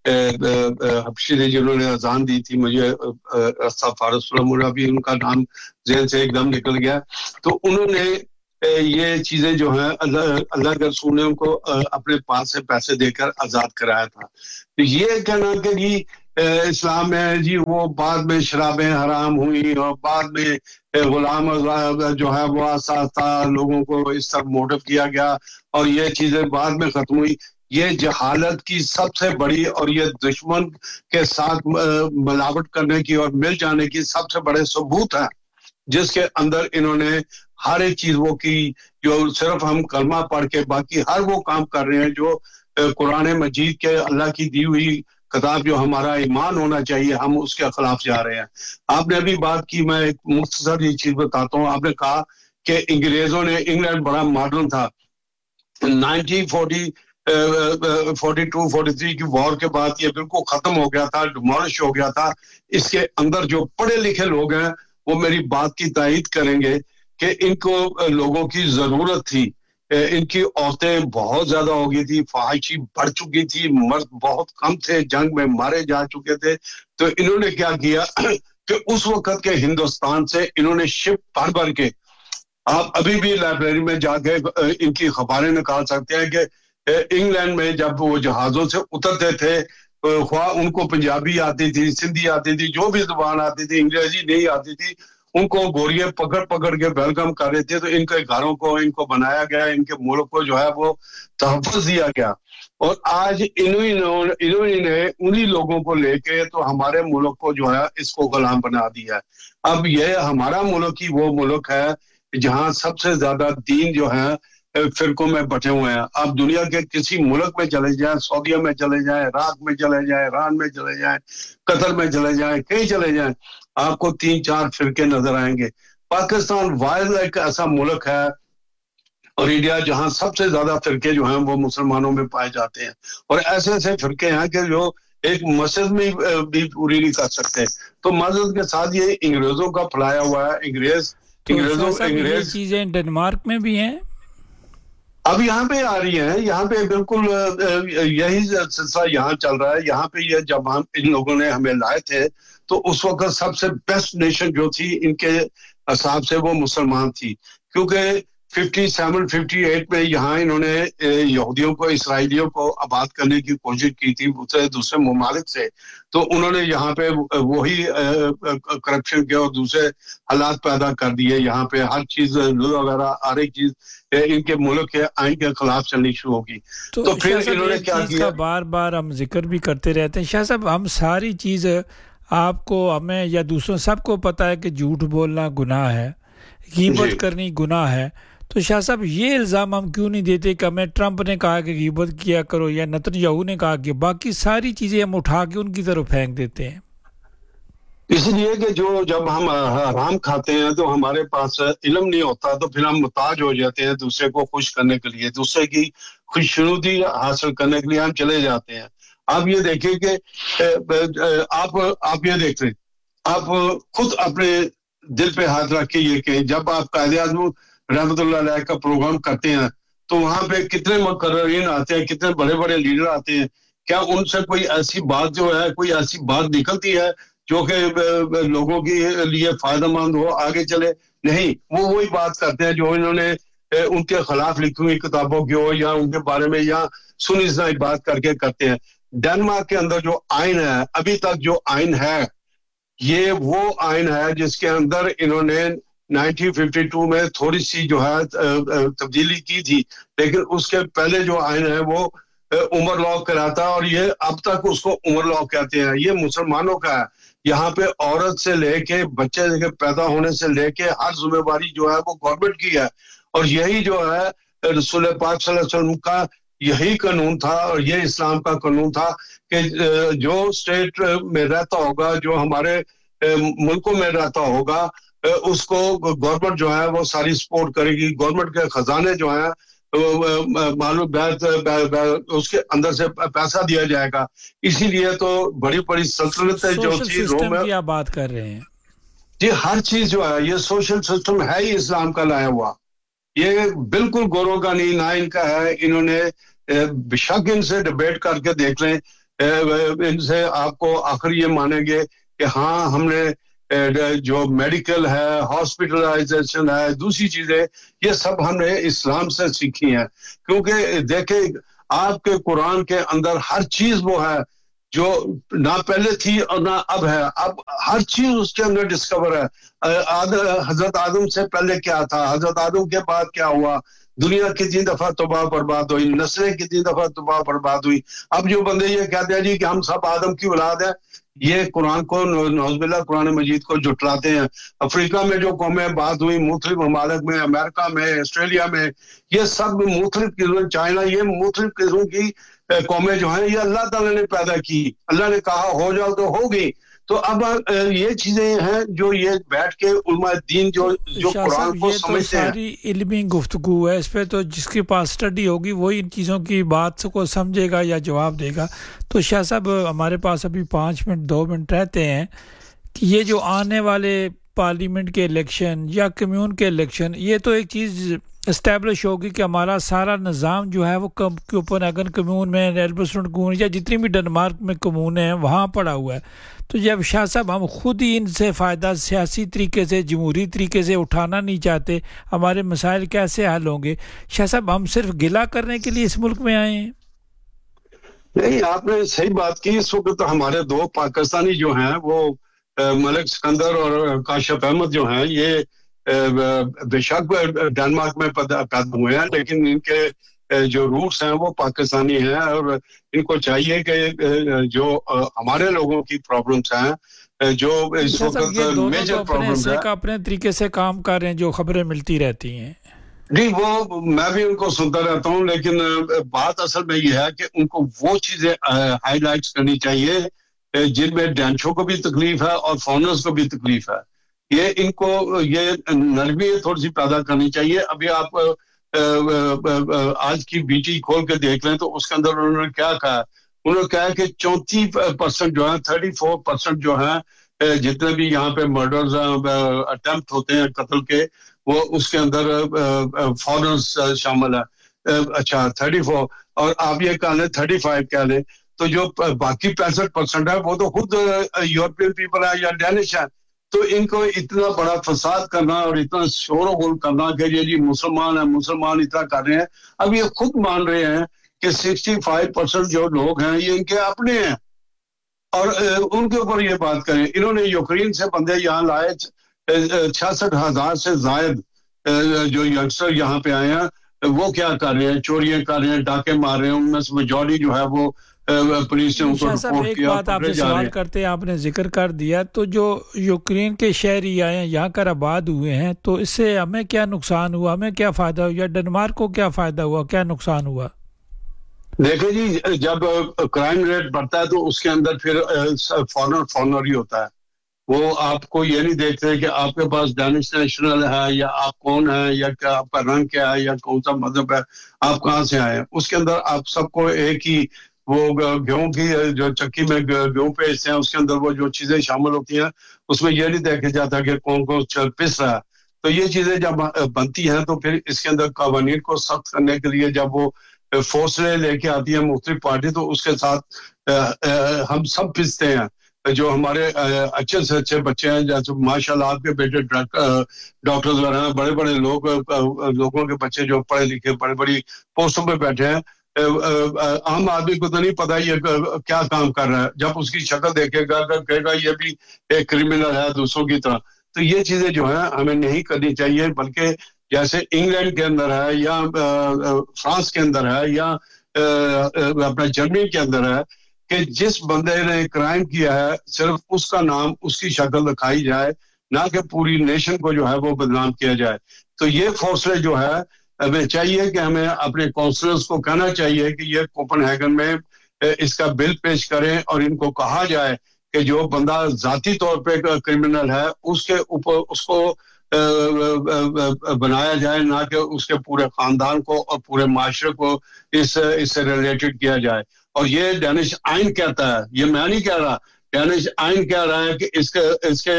حبشی نے جنہوں نے اذان دی تھی، مجھے استغفر اللہ بھی ان کا نام ذہن سے ایک دم نکل گیا، تو انہوں نے یہ چیزیں جو ہیں اللہ اللہ کے رسول نے ان کو اپنے پاس سے پیسے دے کر آزاد کرایا تھا. تو یہ کہنا کہ جی اسلام میں جی وہ بعد میں شرابیں حرام ہوئی اور بعد میں غلام جو ہے وہ آسا لوگوں کو اس طرح موٹو کیا گیا اور یہ چیزیں بعد میں ختم ہوئی، یہ جہالت کی سب سے بڑی اور یہ دشمن کے ساتھ ملاوٹ کرنے کی اور مل جانے کی سب سے بڑے ثبوت ہیں، جس کے اندر انہوں نے ہر ایک چیز وہ کی جو صرف ہم کلمہ پڑھ کے باقی ہر وہ کام کر رہے ہیں جو قرآن مجید کے اللہ کی دی ہوئی کتاب جو ہمارا ایمان ہونا چاہیے، ہم اس کے خلاف جا رہے ہیں. آپ نے ابھی بات کی، میں ایک مختصر یہ چیز بتاتا ہوں. آپ نے کہا کہ انگریزوں نے، انگلینڈ بڑا ماڈرن تھا، nineteen forty forty two forty three کی وار کے بعد یہ بالکل ختم ہو گیا تھا، ڈیمولش ہو گیا تھا. اس کے اندر جو پڑھے لکھے لوگ ہیں وہ میری بات کی تائید کریں گے کہ ان کو لوگوں کی ضرورت تھی. ان کی عورتیں بہت زیادہ ہو گئی تھی، فحاشی بڑھ چکی تھی، مرد بہت کم تھے، جنگ میں مارے جا چکے تھے. تو انہوں نے کیا کیا کہ اس وقت کے ہندوستان سے انہوں نے شپ بھر بھر کے، آپ ابھی بھی لائبریری میں جا کے ان کی خبریں نکال سکتے ہیں کہ انگلینڈ میں جب وہ جہازوں سے اترتے تھے، خواہ ان کو پنجابی آتی تھی، سندھی آتی تھی، جو بھی زبان آتی تھی، انگریزی نہیں آتی تھی، ان کو گوریے پکڑ پکڑ کے ویلکم کر رہے تھے. تو ان کے گھروں کو ان کو بنایا گیا، ان کے ملک کو جو ہے وہ تحفظ دیا گیا. اور آج انہوں نے انہی لوگوں کو لے کے تو ہمارے ملک کو جو ہے اس کو غلام بنا دیا. اب یہ ہمارا ملک ہی وہ ملک ہے جہاں سب سے زیادہ دین جو ہے فرقوں میں بٹے ہوئے ہیں. آپ دنیا کے کسی ملک میں چلے جائیں، سعودیہ میں چلے جائیں، عراق میں چلے جائیں، ایران میں چلے جائیں، قطر میں چلے جائیں، کہیں چلے جائیں، آپ کو تین چار فرقے نظر آئیں گے. پاکستان واحد ایک ایسا ملک ہے اور انڈیا جہاں سب سے زیادہ فرقے جو ہیں وہ مسلمانوں میں پائے جاتے ہیں. اور ایسے ایسے فرقے ہیں کہ جو ایک مسجد میں بھی پوری نہیں کر سکتے. تو مسجد کے ساتھ یہ انگریزوں کا پھیلایا ہوا ہے. انگریز انگریزوں انگریز چیزیں ڈنمارک میں بھی ہیں، اب یہاں پہ آ رہی ہیں. یہاں پہ بالکل یہی سلسلہ یہاں چل رہا ہے. یہاں پہ یہ جب ہم ان لوگوں نے ہمیں لائے تھے تو اس وقت سب سے بیسٹ نیشن جو تھی ان کے حساب سے وہ مسلمان تھی، کیونکہ ففٹی سیون ففٹی ایٹ میں یہاں انہوں نے یہودیوں کو، اسرائیلیوں کو آباد کرنے کی کوشش کی تھی دوسرے ممالک سے. تو انہوں نے یہاں پہ وہی کرپشن کے اور دوسرے حالات پیدا کر دیے. یہاں پہ ہر چیز وغیرہ ہر ایک چیز ان کے ملک کے آئین کے خلاف چلنی شروع ہوگی. تو, تو پھر انہوں نے کیا کیا، بار بار ہم ذکر بھی کرتے رہتے ہیں شاہ صاحب، ہم ساری چیز آپ کو، ہمیں یا دوسروں سب کو پتہ ہے کہ جھوٹ بولنا گناہ ہے، غیبت جی. کرنی گناہ ہے. تو شاہ صاحب یہ الزام ہم کیوں نہیں دیتے کہ ہمیں ٹرمپ نے کہا کہ غیبت کیا کرو یا نتن یاہو نے کہا کہ، باقی ساری چیزیں ہم اٹھا کے ان کی طرف پھینک دیتے ہیں؟ اس لیے کہ جو جب ہم حرام کھاتے ہیں تو ہمارے پاس علم نہیں ہوتا، تو پھر ہم محتاج ہو جاتے ہیں دوسرے کو خوش کرنے کے لیے، دوسرے کی خوشنودی حاصل کرنے کے لیے ہم چلے جاتے ہیں. آپ یہ دیکھیں کہ آپ آپ یہ دیکھ رہے آپ خود اپنے دل پہ ہاتھ رکھ کے یہ کہ جب آپ قائد اعظم رحمۃ اللہ علیہ کا پروگرام کرتے ہیں تو وہاں پہ کتنے مقررین آتے ہیں، کتنے بڑے بڑے لیڈر آتے ہیں. کیا ان سے کوئی ایسی بات جو ہے، کوئی ایسی بات نکلتی ہے جو کہ لوگوں کے لیے فائدہ مند ہو، آگے چلے؟ نہیں، وہ وہی بات کرتے ہیں جو انہوں نے ان کے خلاف لکھی ہوئی کتابوں کی ہو یا ان کے بارے میں یا سنی سنائی بات کر کے کرتے ہیں. ڈنمارک کے اندر جو آئین ہے، ابھی تک جو آئین ہے، یہ وہ آئین ہے جس کے اندر انہوں نے نائنٹین ففٹی ٹو میں تھوڑی سی جو ہے تبدیلی کی تھی، لیکن اس کے پہلے جو آئین ہے وہ عمر لاء کراتا، اور یہ اب تک اس کو عمر لاء کہتے ہیں. یہ مسلمانوں کا ہے. یہاں پہ عورت سے لے کے بچے کے پیدا ہونے سے لے کے ہر ذمہ داری جو ہے وہ گورنمنٹ کی ہے. اور یہی جو ہے رسول پاک صلی اللہ علیہ وسلم کا یہی قانون تھا، اور یہ اسلام کا قانون تھا کہ جو اسٹیٹ میں رہتا ہوگا، جو ہمارے ملکوں میں رہتا ہوگا، اس کو گورنمنٹ جو ہے وہ ساری سپورٹ کرے گی. گورنمنٹ کے خزانے جو ہیں معلوم بیت اس کے اندر سے پیسہ دیا جائے گا. اسی لیے تو بڑی بڑی سلطنتیں جو تھی روم میں، کی آپ بات کر رہے ہیں جی، ہر چیز جو ہے یہ سوشل سسٹم ہے ہی اسلام کا لایا ہوا. یہ بالکل گوروں کا نہیں، نہ ان کا ہے. انہوں نے بشک ان سے ڈبیٹ کر کے دیکھ لیں، ان سے آپ کو آخر یہ مانیں گے کہ ہاں ہم نے جو میڈیکل ہے، ہاسپٹلائزیشن ہے، دوسری چیزیں، یہ سب ہم نے اسلام سے سیکھی ہیں. کیونکہ دیکھیں آپ کے قرآن کے اندر ہر چیز وہ ہے جو نہ پہلے تھی اور نہ اب ہے. اب ہر چیز اس کے اندر ڈسکور ہے. حضرت آدم سے پہلے کیا تھا، حضرت آدم کے بعد کیا ہوا، دنیا کتنی دفعہ تباہ برباد ہوئی، نسلیں کتنی دفعہ تباہ برباد ہوئی. اب جو بندے یہ کہتے ہیں جی کہ ہم سب آدم کی اولاد ہیں، یہ قرآن کو نعوذ باللہ قرآن مجید کو جھٹلاتے ہیں. افریقہ میں جو قومیں بات ہوئی، مختلف ممالک میں، امریکہ میں، آسٹریلیا میں، یہ سب مختلف قسم، چائنا، یہ مختلف قسم کی قومیں جو ہیں یہ اللہ تعالیٰ نے پیدا کی. اللہ نے کہا ہو جاؤ تو ہوگی. تو اب یہ چیزیں ہیں جو یہ بیٹھ کے علماء دین جو جو قرآن کو سمجھتے ہیں. یہ تو ساری علمی گفتگو ہے، اس پہ تو جس کے پاس سٹڈی ہوگی وہی ان چیزوں کی بات کو سمجھے گا یا جواب دے گا. تو شاہ صاحب ہمارے پاس ابھی پانچ منٹ دو منٹ رہتے ہیں کہ یہ جو آنے والے پارلیمنٹ کے الیکشن یا کمیون کے الیکشن، یہ تو ایک چیز اسٹیبلش ہوگی کہ ہمارا سارا نظام جو ہے وہ کوپن ہیگن کمیون میں، ایلبسٹون کمیون یا جتنی بھی ڈنمارک میں کمیون ہیں وہاں پڑا ہوا ہے. تو جب شاہ صاحب ہم خود ہی ان سے فائدہ سیاسی طریقے سے، جمہوری طریقے سے اٹھانا نہیں چاہتے، ہمارے مسائل کیسے حل ہوں گے؟ شاہ صاحب ہم صرف گلہ کرنے کے لیے اس ملک میں آئے ہیں؟ نہیں، آپ نے صحیح بات کی. اس وقت ہمارے دو پاکستانی جو ہیں وہ ملک سکندر اور کاشف احمد جو ہیں، یہ بے شک ڈنمارک میں پیدا ہوئے ہیں، لیکن ان کے جو روٹس ہیں وہ پاکستانی ہیں. اور ان کو چاہیے کہ جو ہمارے لوگوں کی پرابلمس ہیں، جو اس وقت میجر پرابلمس ہیں، اپنے طریقے سے کام کر رہے ہیں، جو خبریں ملتی رہتی ہیں. نہیں، وہ میں بھی ان کو سنتا رہتا ہوں، لیکن بات اصل میں یہ ہے کہ ان کو وہ چیزیں ہائی لائٹس کرنی چاہیے جن میں ڈینچوں کو بھی تکلیف ہے اور فارنرز کو بھی تکلیف ہے. یہ ان کو یہ نرمی تھوڑی سی پیدا کرنی چاہیے. ابھی آپ آج کی بی ٹی کھول کے دیکھ لیں تو اس کے اندر انہوں نے کیا کہا، انہوں نے کہا کہ چونتیس پرسنٹ جو ہیں، تھرٹی فور پرسنٹ جو ہیں جتنے بھی یہاں پہ مرڈرز اٹیمپٹ ہوتے ہیں قتل کے، وہ اس کے اندر فارنرز شامل ہے. اچھا تھرٹی فور، اور آپ یہ کہہ لیں تھرٹی فائیو کہہ لیں، تو جو باقی پینسٹھ پرسنٹ ہے وہ تو خود یورپین پیپل ہے یا ڈینش ہے. تو ان کو اتنا بڑا فساد کرنا اور اتنا شور و غل کرنا کہ یہ جی مسلمان ہیں، مسلمان اتنا کر رہے ہیں. اب یہ خود مان رہے ہیں کہ سکسٹی فائیو پرسنٹ جو لوگ ہیں یہ ان کے اپنے ہیں، اور ان کے اوپر یہ بات کریں. انہوں نے یوکرین سے بندے یہاں لائے، چھیاسٹھ ہزار سے زائد جو ینگسٹر یہاں پہ آئے ہیں، وہ کیا کر رہے ہیں؟ چوریاں کر رہے ہیں، ڈاکے مار رہے ہیں. ان میں سے میجورٹی جو ہے وہ پولیس نے ان کو رپورٹ کیا. ایک بات آپ سے سوال کرتے ہیں، آپ نے ذکر کر دیا، تو جو یوکرین کے شہری آئے ہیں، یہاں کر آباد ہوئے ہیں، تو اس سے ہمیں کیا نقصان ہوا، ہمیں کیا فائدہ ہوا، یا ڈنمارک کو کیا فائدہ ہوا، کیا نقصان ہوا؟ دیکھیں جی، جب کرائم ریٹ بڑھتا ہے تو اس کے اندر پھر فارنر فارنر ہی ہوتا ہے. وہ آپ کو یہ نہیں دیکھتے کہ آپ کے پاس ڈینش نیشنل ہے یا آپ کون ہے یا کیا آپ کا رنگ کیا ہے یا کون سا مذہب ہے، آپ کہاں سے آئے ہیں. اس کے اندر آپ سب کو ایک ہی وہ گیہوں کی جو چکی میں گیہوں پیستے ہیں، اس کے اندر وہ جو چیزیں شامل ہوتی ہیں اس میں یہ نہیں دیکھا جاتا کہ کون کون پس رہا ہے. تو یہ چیزیں جب بنتی ہیں تو پھر اس کے اندر قوانین کو سخت کرنے کے لیے جب وہ فورسیں لے کے آتی ہیں مختلف پارٹی، تو اس کے ساتھ ہم سب پستے ہیں. جو ہمارے اچھے سے اچھے بچے ہیں، جیسے ماشاء اللہ آپ کے بیٹے ڈاکٹرز وغیرہ ہیں، بڑے بڑے لوگ لوگوں کے بچے جو پڑھے لکھے بڑے بڑی پوسٹوں پہ بیٹھے ہیں. عام آدمی کو تو نہیں پتا یہ کیا کام کر رہا ہے. جب اس کی شکل دیکھے گا کہے گا یہ بھی ایک کرمنل ہے دوسروں کی طرح. تو یہ چیزیں جو ہیں ہمیں نہیں کرنی چاہیے، بلکہ جیسے انگلینڈ کے اندر ہے یا فرانس کے اندر ہے یا اپنا جرمنی کے اندر ہے کہ جس بندے نے کرائم کیا ہے صرف اس کا نام، اس کی شکل دکھائی جائے، نہ کہ پوری نیشن کو جو ہے وہ بدنام کیا جائے. تو یہ فیصلے جو ہے ہمیں چاہیے کہ ہمیں اپنے کونسلرز کو کہنا چاہیے کہ یہ کوپن ہیگن میں اس کا بل پیش کریں اور ان کو کہا جائے کہ جو بندہ ذاتی طور پہ کرمنل ہے اس کے اوپر اس کو بنایا جائے، نہ کہ اس کے پورے خاندان کو اور پورے معاشرے کو اس اس سے ریلیٹڈ کیا جائے. اور یہ ڈینش آئین کہتا ہے، یہ میں نہیں کہہ رہا. ڈینش آئین کہہ رہا ہے کہ اس کے اس کے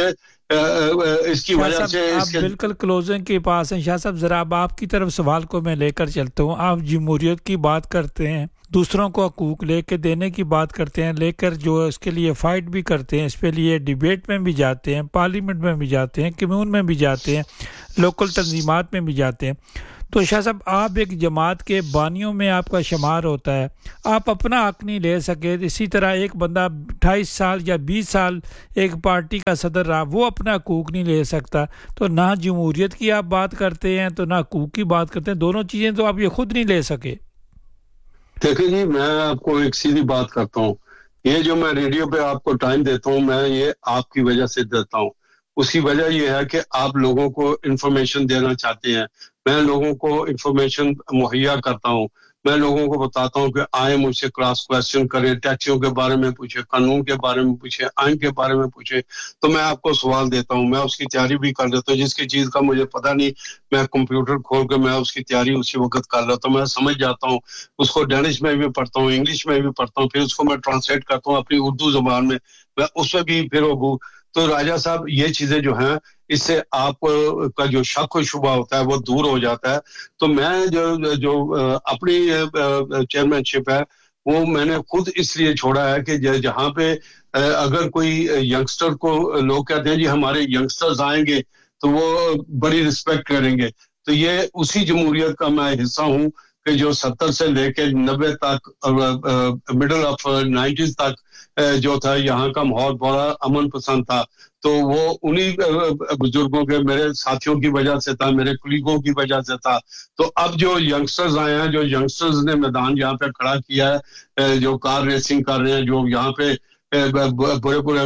اس کی وجہ سے آپ بالکل کلوزنگ کے پاس ہیں شاہ صاحب. ذرا اب آپ کی طرف سوال کو میں لے کر چلتا ہوں. آپ جمہوریت کی بات کرتے ہیں, دوسروں کو حقوق لے کے دینے کی بات کرتے ہیں, لے کر جو اس کے لیے فائٹ بھی کرتے ہیں, اس پہ لیے ڈیبیٹ میں بھی جاتے ہیں, پارلیمنٹ میں بھی جاتے ہیں, کمیون میں بھی جاتے ہیں, لوکل تنظیمات میں بھی جاتے ہیں. تو شاہ صاحب آپ ایک جماعت کے بانیوں میں آپ کا شمار ہوتا ہے, آپ اپنا حق نہیں لے سکے. اسی طرح ایک بندہ اٹھائیس سال یا بیس سال ایک پارٹی کا صدر رہا, وہ اپنا حقوق نہیں لے سکتا. تو نہ جمہوریت کی آپ بات کرتے ہیں تو نہ حقوق کی بات کرتے ہیں, دونوں چیزیں تو آپ یہ خود نہیں لے سکے. دیکھیں جی, میں آپ کو ایک سیدھی بات کرتا ہوں, یہ جو میں ریڈیو پہ آپ کو ٹائم دیتا ہوں, میں یہ آپ کی وجہ سے دیتا ہوں. اس کی وجہ یہ ہے کہ آپ لوگوں کو انفارمیشن دینا چاہتے ہیں, میں لوگوں کو انفارمیشن مہیا کرتا ہوں, میں لوگوں کو بتاتا ہوں کہ آئیں مجھ سے کراس کویسچن کریں, ٹیکسیوں کے بارے میں پوچھیں, قانون کے بارے میں پوچھیں, آئین کے بارے میں پوچھیں. تو میں آپ کو سوال دیتا ہوں, میں اس کی تیاری بھی کر لیتا ہوں. جس کی چیز کا مجھے پتہ نہیں, میں کمپیوٹر کھول کے میں اس کی تیاری اسی وقت کر لیتا ہوں. میں سمجھ جاتا ہوں, اس کو ڈینش میں بھی پڑھتا ہوں, انگلش میں بھی پڑھتا ہوں, پھر اس کو میں ٹرانسلیٹ کرتا ہوں اپنی اردو زبان میں, میں اس میں بھی پھر وہ. تو راجہ صاحب یہ چیزیں جو ہیں, اس سے آپ کا جو شک و شبہ ہوتا ہے وہ دور ہو جاتا ہے. تو میں جو جو اپنی چیئرمین شپ ہے وہ میں نے خود اس لیے چھوڑا ہے کہ جہاں پہ اگر کوئی ینگسٹر کو لوگ کہتے ہیں جی ہمارے ینگسٹرز آئیں گے تو وہ بڑی رسپیکٹ کریں گے, تو یہ اسی جمہوریت کا میں حصہ ہوں کہ جو ستر سے لے کے نبے تک, مڈل آف نائنٹیز تک جو تھا یہاں کا ماحول بڑا امن پسند تھا. تو وہ انہی بزرگوں کے, میرے ساتھیوں کی وجہ سے تھا, میرے کلیگوں کی وجہ سے تھا. تو اب جو ینگسٹرز آئے ہیں, جو ینگسٹرز نے میدان یہاں پہ کھڑا کیا ہے, جو کار ریسنگ کر رہے ہیں, جو یہاں پہ بڑے بڑے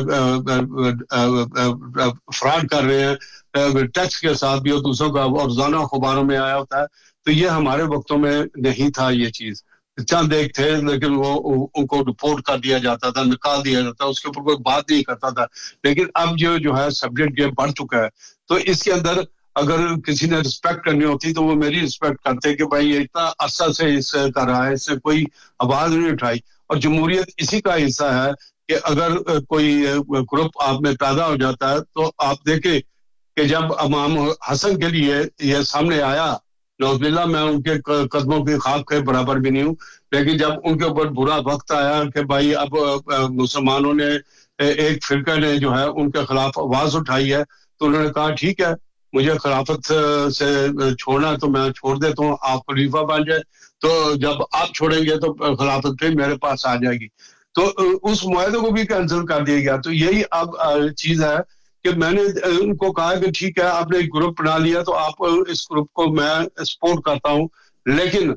فراڈ کر رہے ہیں ٹیکس کے ساتھ بھی, اور دوسروں کا روزانہ اخباروں میں آیا ہوتا ہے. تو یہ ہمارے وقتوں میں نہیں تھا یہ چیز. چند ایک تھے لیکن وہ ان کو رپورٹ کر دیا جاتا تھا, نکال دیا جاتا, اس کے اوپر کوئی بات نہیں کرتا تھا. لیکن اب جو جو ہے سبجیکٹ یہ بڑھ چکا ہے, تو اس کے اندر اگر کسی نے رسپیکٹ کرنی ہوتی تو وہ میری رسپیکٹ کرتے کہ بھائی یہ اتنا عرصہ سے اس کر رہا ہے, اس سے کوئی آواز نہیں اٹھائی. اور جمہوریت اسی کا حصہ ہے کہ اگر کوئی گروپ آپ میں پیدا ہو جاتا ہے تو آپ دیکھیں کہ جب امام حسن کے لیے یہ سامنے آیا, نعوذ باللہ میں ان کے قدموں کی خاک کے برابر بھی نہیں ہوں, لیکن جب ان کے اوپر برا وقت آیا کہ بھائی اب مسلمانوں نے ایک فرقہ نے جو ہے ان کے خلاف آواز اٹھائی ہے, تو انہوں نے کہا ٹھیک ہے مجھے خلافت سے چھوڑنا تو میں چھوڑ دیتا ہوں, آپ خلیفہ بن جائے, تو جب آپ چھوڑیں گے تو خلافت پھر میرے پاس آ جائے گی. تو اس معاہدے کو بھی کینسل کر دیا گیا. تو یہی اب چیز ہے کہ میں نے ان کو کہا کہ ٹھیک ہے آپ نے ایک گروپ بنا لیا تو آپ اس گروپ کو میں سپورٹ کرتا ہوں, لیکن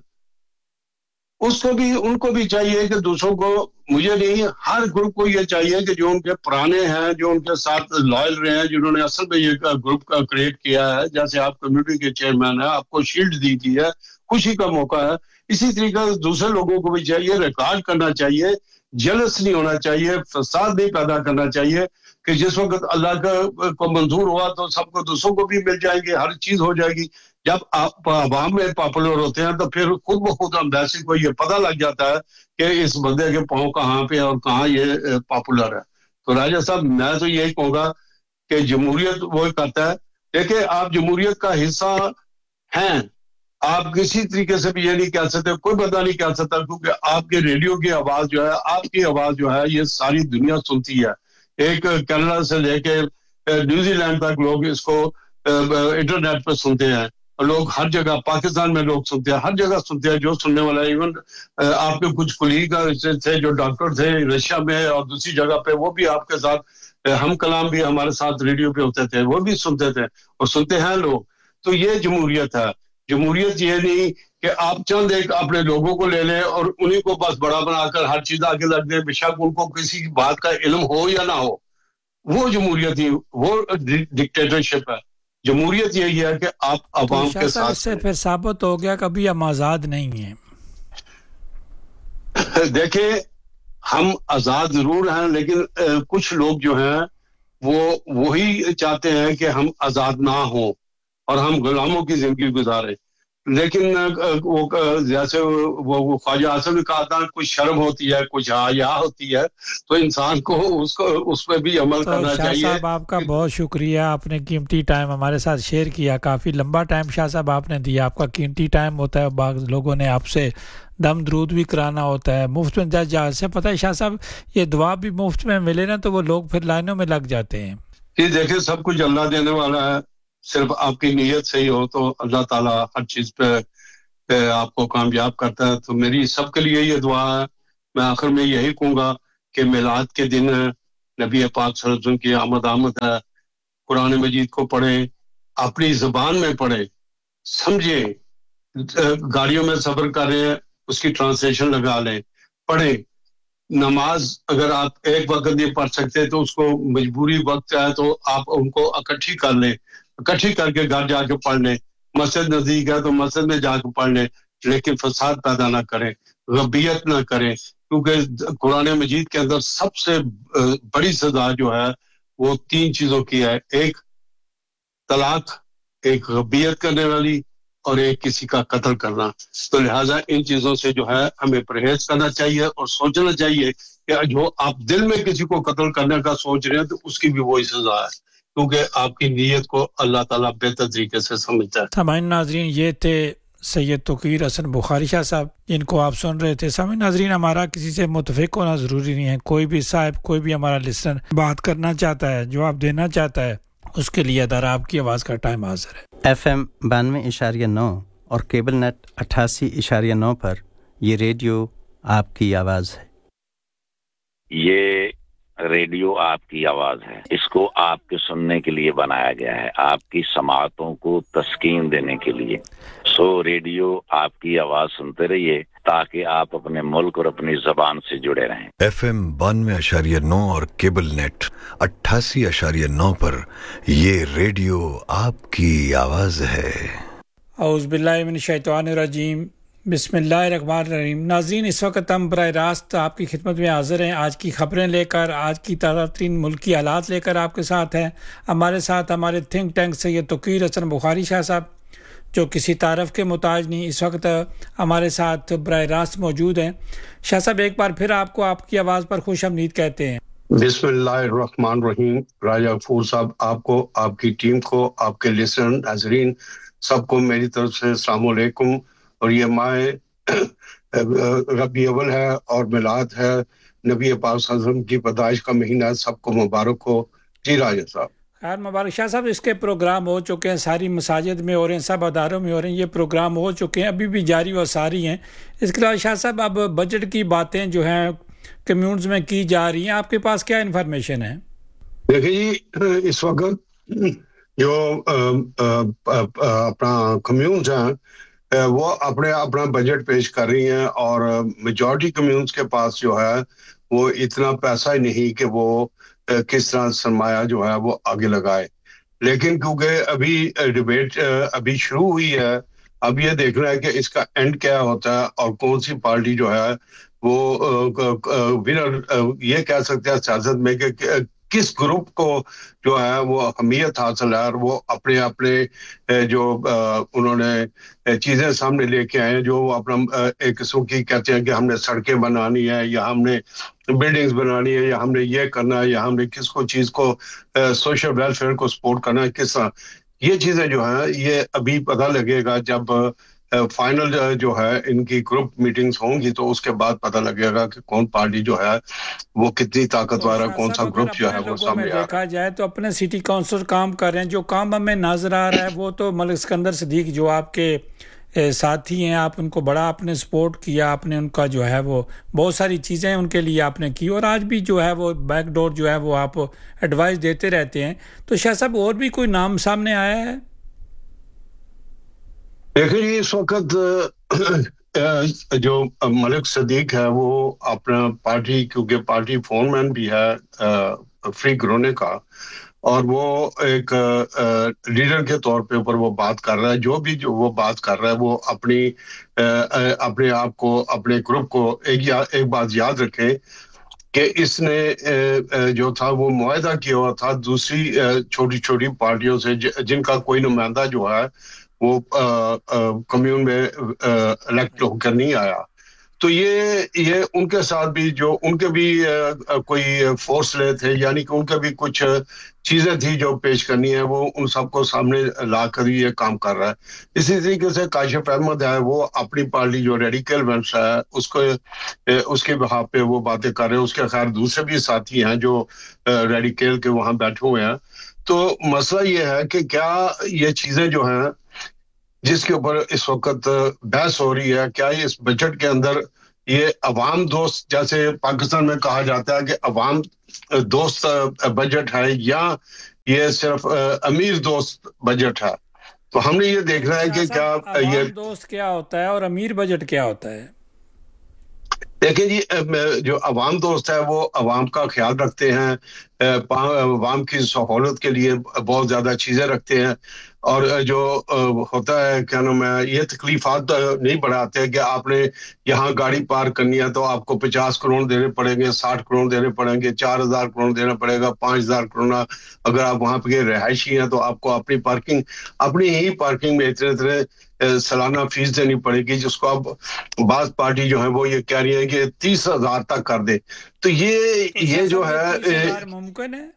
اس کو بھی ان کو بھی چاہیے کہ دوسروں کو, مجھے نہیں ہر گروپ کو یہ چاہیے کہ جو ان کے پرانے ہیں, جو ان کے ساتھ لائل رہے ہیں, جنہوں نے اصل میں یہ گروپ کا کریٹ کیا ہے, جیسے آپ کمیونٹی کے چیئرمین ہیں, آپ کو شیلڈ دی گئی ہے, خوشی کا موقع ہے, اسی طریقے سے دوسرے لوگوں کو بھی چاہیے ریکارڈ کرنا چاہیے, جلس نہیں ہونا چاہیے, فساد نہیں پیدا کرنا چاہیے کہ جس وقت اللہ کا کو منظور ہوا تو سب کو دوسروں کو بھی مل جائے گی, ہر چیز ہو جائے گی. جب آپ عوام میں پاپولر ہوتے ہیں تو پھر خود بخود امبیسی کو یہ پتہ لگ جاتا ہے کہ اس بندے کے پاؤں کہاں پہ اور کہاں یہ پاپولر ہے. تو راجہ صاحب میں تو یہی کہوں گا کہ جمہوریت وہی کرتا ہے. دیکھیں آپ جمہوریت کا حصہ ہیں, آپ کسی طریقے سے بھی یہ نہیں کہہ سکتے, کوئی بندہ نہیں کہہ سکتا, کیونکہ آپ کے ریڈیو کی آواز جو ہے, آپ کی آواز جو ہے یہ ساری دنیا سنتی ہے. ایک کینیڈا سے لے کے نیوزی لینڈ تک لوگ اس کو انٹرنیٹ پہ سنتے ہیں, لوگ ہر جگہ, پاکستان میں لوگ سنتے ہیں, ہر جگہ سنتے ہیں جو سننے والا. ایون آپ کے کچھ کولیگ تھے جو ڈاکٹر تھے رشیا میں اور دوسری جگہ پہ, وہ بھی آپ کے ساتھ ہم کلام بھی ہمارے ساتھ ریڈیو پہ ہوتے تھے, وہ بھی سنتے تھے اور سنتے ہیں لوگ. تو یہ جمہوریت ہے. جمہوریت یہ نہیں کہ آپ چند ایک اپنے لوگوں کو لے لیں اور انہیں کو بس بڑا بنا کر ہر چیز آگے لگ دیں, بے شک ان کو کسی بات کا علم ہو یا نہ ہو. وہ جمہوریت ہی, وہ ڈکٹیٹرشپ ہے. جمہوریت یہی ہے کہ آپ عوام کے ساتھ. اس سے پھر ثابت ہو گیا کبھی ہم آزاد نہیں ہیں. دیکھیں ہم آزاد ضرور ہیں, لیکن کچھ لوگ جو ہیں وہ وہی چاہتے ہیں کہ ہم آزاد نہ ہوں اور ہم غلاموں کی زندگی گزاریں. لیکن وہ جیسے وہ خواجہ آصف نے کہا تھا کچھ شرم ہوتی ہے کچھ حیا ہوتی ہے تو انسان کو اس کو اس پہ بھی عمل کرنا شاہ چاہیے. صاحب آپ کا بہت شکریہ, آپ نے قیمتی ٹائم ہمارے ساتھ شیئر کیا, کافی لمبا ٹائم شاہ صاحب آپ نے دیا, آپ کا قیمتی ٹائم ہوتا ہے, بعض لوگوں نے آپ سے دم درود بھی کرانا ہوتا ہے مفت میں, جہاں سے پتہ ہے شاہ صاحب یہ دعا بھی مفت میں ملے نا تو وہ لوگ پھر لائنوں میں لگ جاتے ہیں. کہ دیکھیں سب کچھ اللہ دینے والا ہے, صرف آپ کی نیت صحیح ہو تو اللہ تعالیٰ ہر چیز پہ آپ کو کامیاب کرتا ہے. تو میری سب کے لیے یہ دعا ہے. میں آخر میں یہی کہوں گا کہ میلاد کے دن نبی پاک صلی اللہ علیہ وسلم کی آمد آمد ہے, قرآن مجید کو پڑھیں, اپنی زبان میں پڑھیں, سمجھیں, گاڑیوں میں سفر کر رہے ہیں اس کی ٹرانسلیشن لگا لیں, پڑھیں. نماز اگر آپ ایک وقت نہیں پڑھ سکتے تو اس کو مجبوری وقت ہے تو آپ ان کو اکٹھی کر لیں, اکٹھی کر کے گھر جا کے پڑھ لیں. مسجد نزدیک ہے تو مسجد میں جا کے پڑھ لیں, لیکن فساد پیدا نہ کریں, غبیت نہ کریں, کیونکہ قرآن مجید کے اندر سب سے بڑی سزا جو ہے وہ تین چیزوں کی ہے, ایک طلاق, ایک غبیت کرنے والی, اور ایک کسی کا قتل کرنا. تو لہٰذا ان چیزوں سے جو ہے ہمیں پرہیز کرنا چاہیے اور سوچنا چاہیے کہ جو آپ دل میں کسی کو قتل کرنے کا سوچ رہے ہیں تو اس کی بھی وہی سزا ہے, کیونکہ آپ کی نیت کو اللہ تعالیٰ بہتر طریقے سے سمجھتا ہے. سامعین ناظرین, یہ تھے سید توقیر حسن بخاری شاہ صاحب جن کو آپ سن رہے تھے. سامعین ناظرین, ہمارا کسی سے متفق ہونا ضروری نہیں ہے, کوئی بھی صاحب کوئی بھی ہمارا لسنر بات کرنا چاہتا ہے, جواب دینا چاہتا ہے, اس کے لیے ادارہ آپ کی آواز کا ٹائم حاضر ہے. ایف ایم بانوے اشاریہ نو اور کیبل نیٹ اٹھاسی اشاریہ نو پر یہ ریڈیو آپ کی آواز ہے. یہ ریڈیو آپ کی آواز ہے, اس کو آپ کے سننے کے لیے بنایا گیا ہے, آپ کی سماعتوں کو تسکین دینے کے لیے. سو ریڈیو آپ کی آواز سنتے رہیے تاکہ آپ اپنے ملک اور اپنی زبان سے جڑے رہیں. ایف ایم بانوے اشاریہ نو اور کیبل نیٹ اٹھاسی اشاریہ نو پر یہ ریڈیو آپ کی آواز ہے. اعوذ باللہ من الشیطان الرجیم, بسم اللہ الرحمن الرحیم. ناظرین, اس وقت ہم براہ راست آپ کی خدمت میں حاضر ہیں, آج کی خبریں لے کر, آج کی تازہ ترین ملکی حالات لے کر آپ کے ساتھ ہیں. ہمارے ساتھ ہمارے تھنک ٹینک سید توقیر حسن بخاری شاہ صاحب جو کسی تعارف کے محتاج نہیں, اس وقت ہمارے ساتھ براہ راست موجود ہیں. شاہ صاحب, ایک بار پھر آپ کو آپ کی آواز پر خوش آمدید کہتے ہیں. بسم اللہ الرحمن الرحیم. راجہ غفور صاحب, آپ کو, آپ کی ٹیم کو, آپ کے لسنر ناظرین سب کو میری طرف سے السلام علیکم. اور یہ ماہ ربیع اول ہے اور میلاد ہے, نبی پاک صلی اللہ علیہ وسلم کی پیدائش کا مہینہ ہے, سب کو مبارک ہو. جی راجہ صاحب. خیر مبارک. شاہ صاحب, اس کے پروگرام ہو چکے ہیں, ساری مساجد میں ہو رہے ہیں, سب اداروں میں ہو رہے ہیں, یہ پروگرام ہو چکے ہیں, ابھی بھی جاری و ساری ہیں. اس کے علاوہ شاہ صاحب اب بجٹ کی باتیں جو ہیں کمیونز میں کی جا رہی ہیں, آپ کے پاس کیا انفارمیشن ہے؟ دیکھیں جی, اس وقت جو اپنا کمیونز ہیں وہ اپنے اپنا بجٹ پیش کر رہی ہیں, اور میجورٹی کمیونز کے پاس جو ہے وہ اتنا پیسہ ہی نہیں کہ وہ کس طرح سرمایہ جو ہے وہ آگے لگائے. لیکن کیونکہ ابھی ڈیبیٹ ابھی شروع ہوئی ہے, اب یہ دیکھنا ہے کہ اس کا اینڈ کیا ہوتا ہے اور کون سی پارٹی جو ہے وہ ونر یہ کہہ سکتے ہیں سیاست میں کہ کس گروپ کو جو ہے وہ اہمیت حاصل ہے, اور وہ اپنے اپنے جو انہوں نے چیزیں سامنے لے کے آئے ہیں, جو وہ اپنا ایک قسم کی کہتے ہیں کہ ہم نے سڑکیں بنانی ہے, یا ہم نے بلڈنگز بنانی ہے, یا ہم نے یہ کرنا ہے, یا ہم نے کس کو چیز کو سوشل ویلفیئر کو سپورٹ کرنا ہے, کس طرح. یہ چیزیں جو ہیں یہ ابھی پتہ لگے گا جب فائنل جو ہے ان کی گروپ میٹنگز ہوں گی, تو اس کے بعد پتہ لگے گا کہ کون پارٹی جو ہے وہ کتنی طاقتور ہے, کون سا گروپ جو ہے وہ سامنے آ رہا ہے. دیکھا جائے تو اپنے سٹی کونسل کام کر رہے ہیں, جو کام ہمیں نظر آ رہا ہے وہ تو ملک اسکندر صدیق جو آپ کے ساتھی ہیں, آپ ان کو بڑا آپ نے سپورٹ کیا, آپ نے ان کا جو ہے وہ بہت ساری چیزیں ان کے لیے آپ نے کی, اور آج بھی جو ہے وہ بیک ڈور جو ہے وہ آپ ایڈوائز دیتے رہتے ہیں. تو شاہ صاحب اور بھی کوئی نام سامنے آیا ہے؟ دیکھیں جی, اس وقت جو ملک صدیق ہے وہ اپنا پارٹی, کیونکہ پارٹی فون مین بھی ہے فری گرونے کا, اور وہ ایک لیڈر کے طور پہ اوپر وہ بات کر رہا ہے. جو بھی جو وہ بات کر رہا ہے وہ اپنی اپنے آپ کو, اپنے گروپ کو ایک ایک بات یاد رکھیں کہ اس نے جو تھا وہ معاہدہ کیا ہوا تھا دوسری چھوٹی چھوٹی پارٹیوں سے, جن کا کوئی نمائندہ جو ہے وہ کمیون میں الیکٹ ہوकर نہیں آیا. تو یہ یہ ان کے ساتھ بھی جو ان کے بھی کوئی فورس لے تھے, یعنی کہ ان کے بھی کچھ چیزیں تھی جو پیش کرنی ہے, وہ ان سب کو سامنے لا کر یہ کام کر رہا ہے. اسی طریقے سے کاشف احمد ہے, وہ اپنی پارٹی جو ریڈیکل وینس ہے اس کو اس کے بہاف پہ وہ باتیں کر رہے ہیں. اس کے خیر دوسرے بھی ساتھی ہیں جو ریڈیکل کے وہاں بیٹھے ہوئے ہیں. تو مسئلہ یہ ہے کہ کیا یہ چیزیں جو ہیں جس کے اوپر اس وقت بحث ہو رہی ہے, کیا اس بجٹ کے اندر یہ عوام دوست, جیسے پاکستان میں کہا جاتا ہے کہ عوام دوست بجٹ ہے, یا یہ صرف امیر دوست بجٹ ہے؟ تو ہم نے یہ دیکھنا ہے کہ کیا یہ عوام دوست کیا ہوتا ہے اور امیر بجٹ کیا ہوتا ہے. دیکھیں جی, جو عوام دوست ہے وہ عوام کا خیال رکھتے ہیں, عوام کی سہولت کے لیے بہت زیادہ چیزیں رکھتے ہیں, اور جو ہوتا ہے کیا نام ہے, یہ تکلیفات نہیں بڑھاتے کہ آپ نے یہاں گاڑی پارک کرنی ہے تو آپ کو پچاس کروڑ دینے پڑیں گے, ساٹھ کروڑ دینے پڑیں گے, چار ہزار کروڑ دینا پڑے گا, پانچ ہزار کروڑ. اگر آپ وہاں پہ رہائشی ہیں تو آپ کو اپنی پارکنگ اپنی ہی پارکنگ میں اتنے اتنے سالانہ فیس دینی پڑے گی, جس کو اب بعض پارٹی جو ہے وہ یہ کہہ رہی ہے کہ تیس ہزار تک کر دے. تو یہ یہ جو ہے ممکن ہے.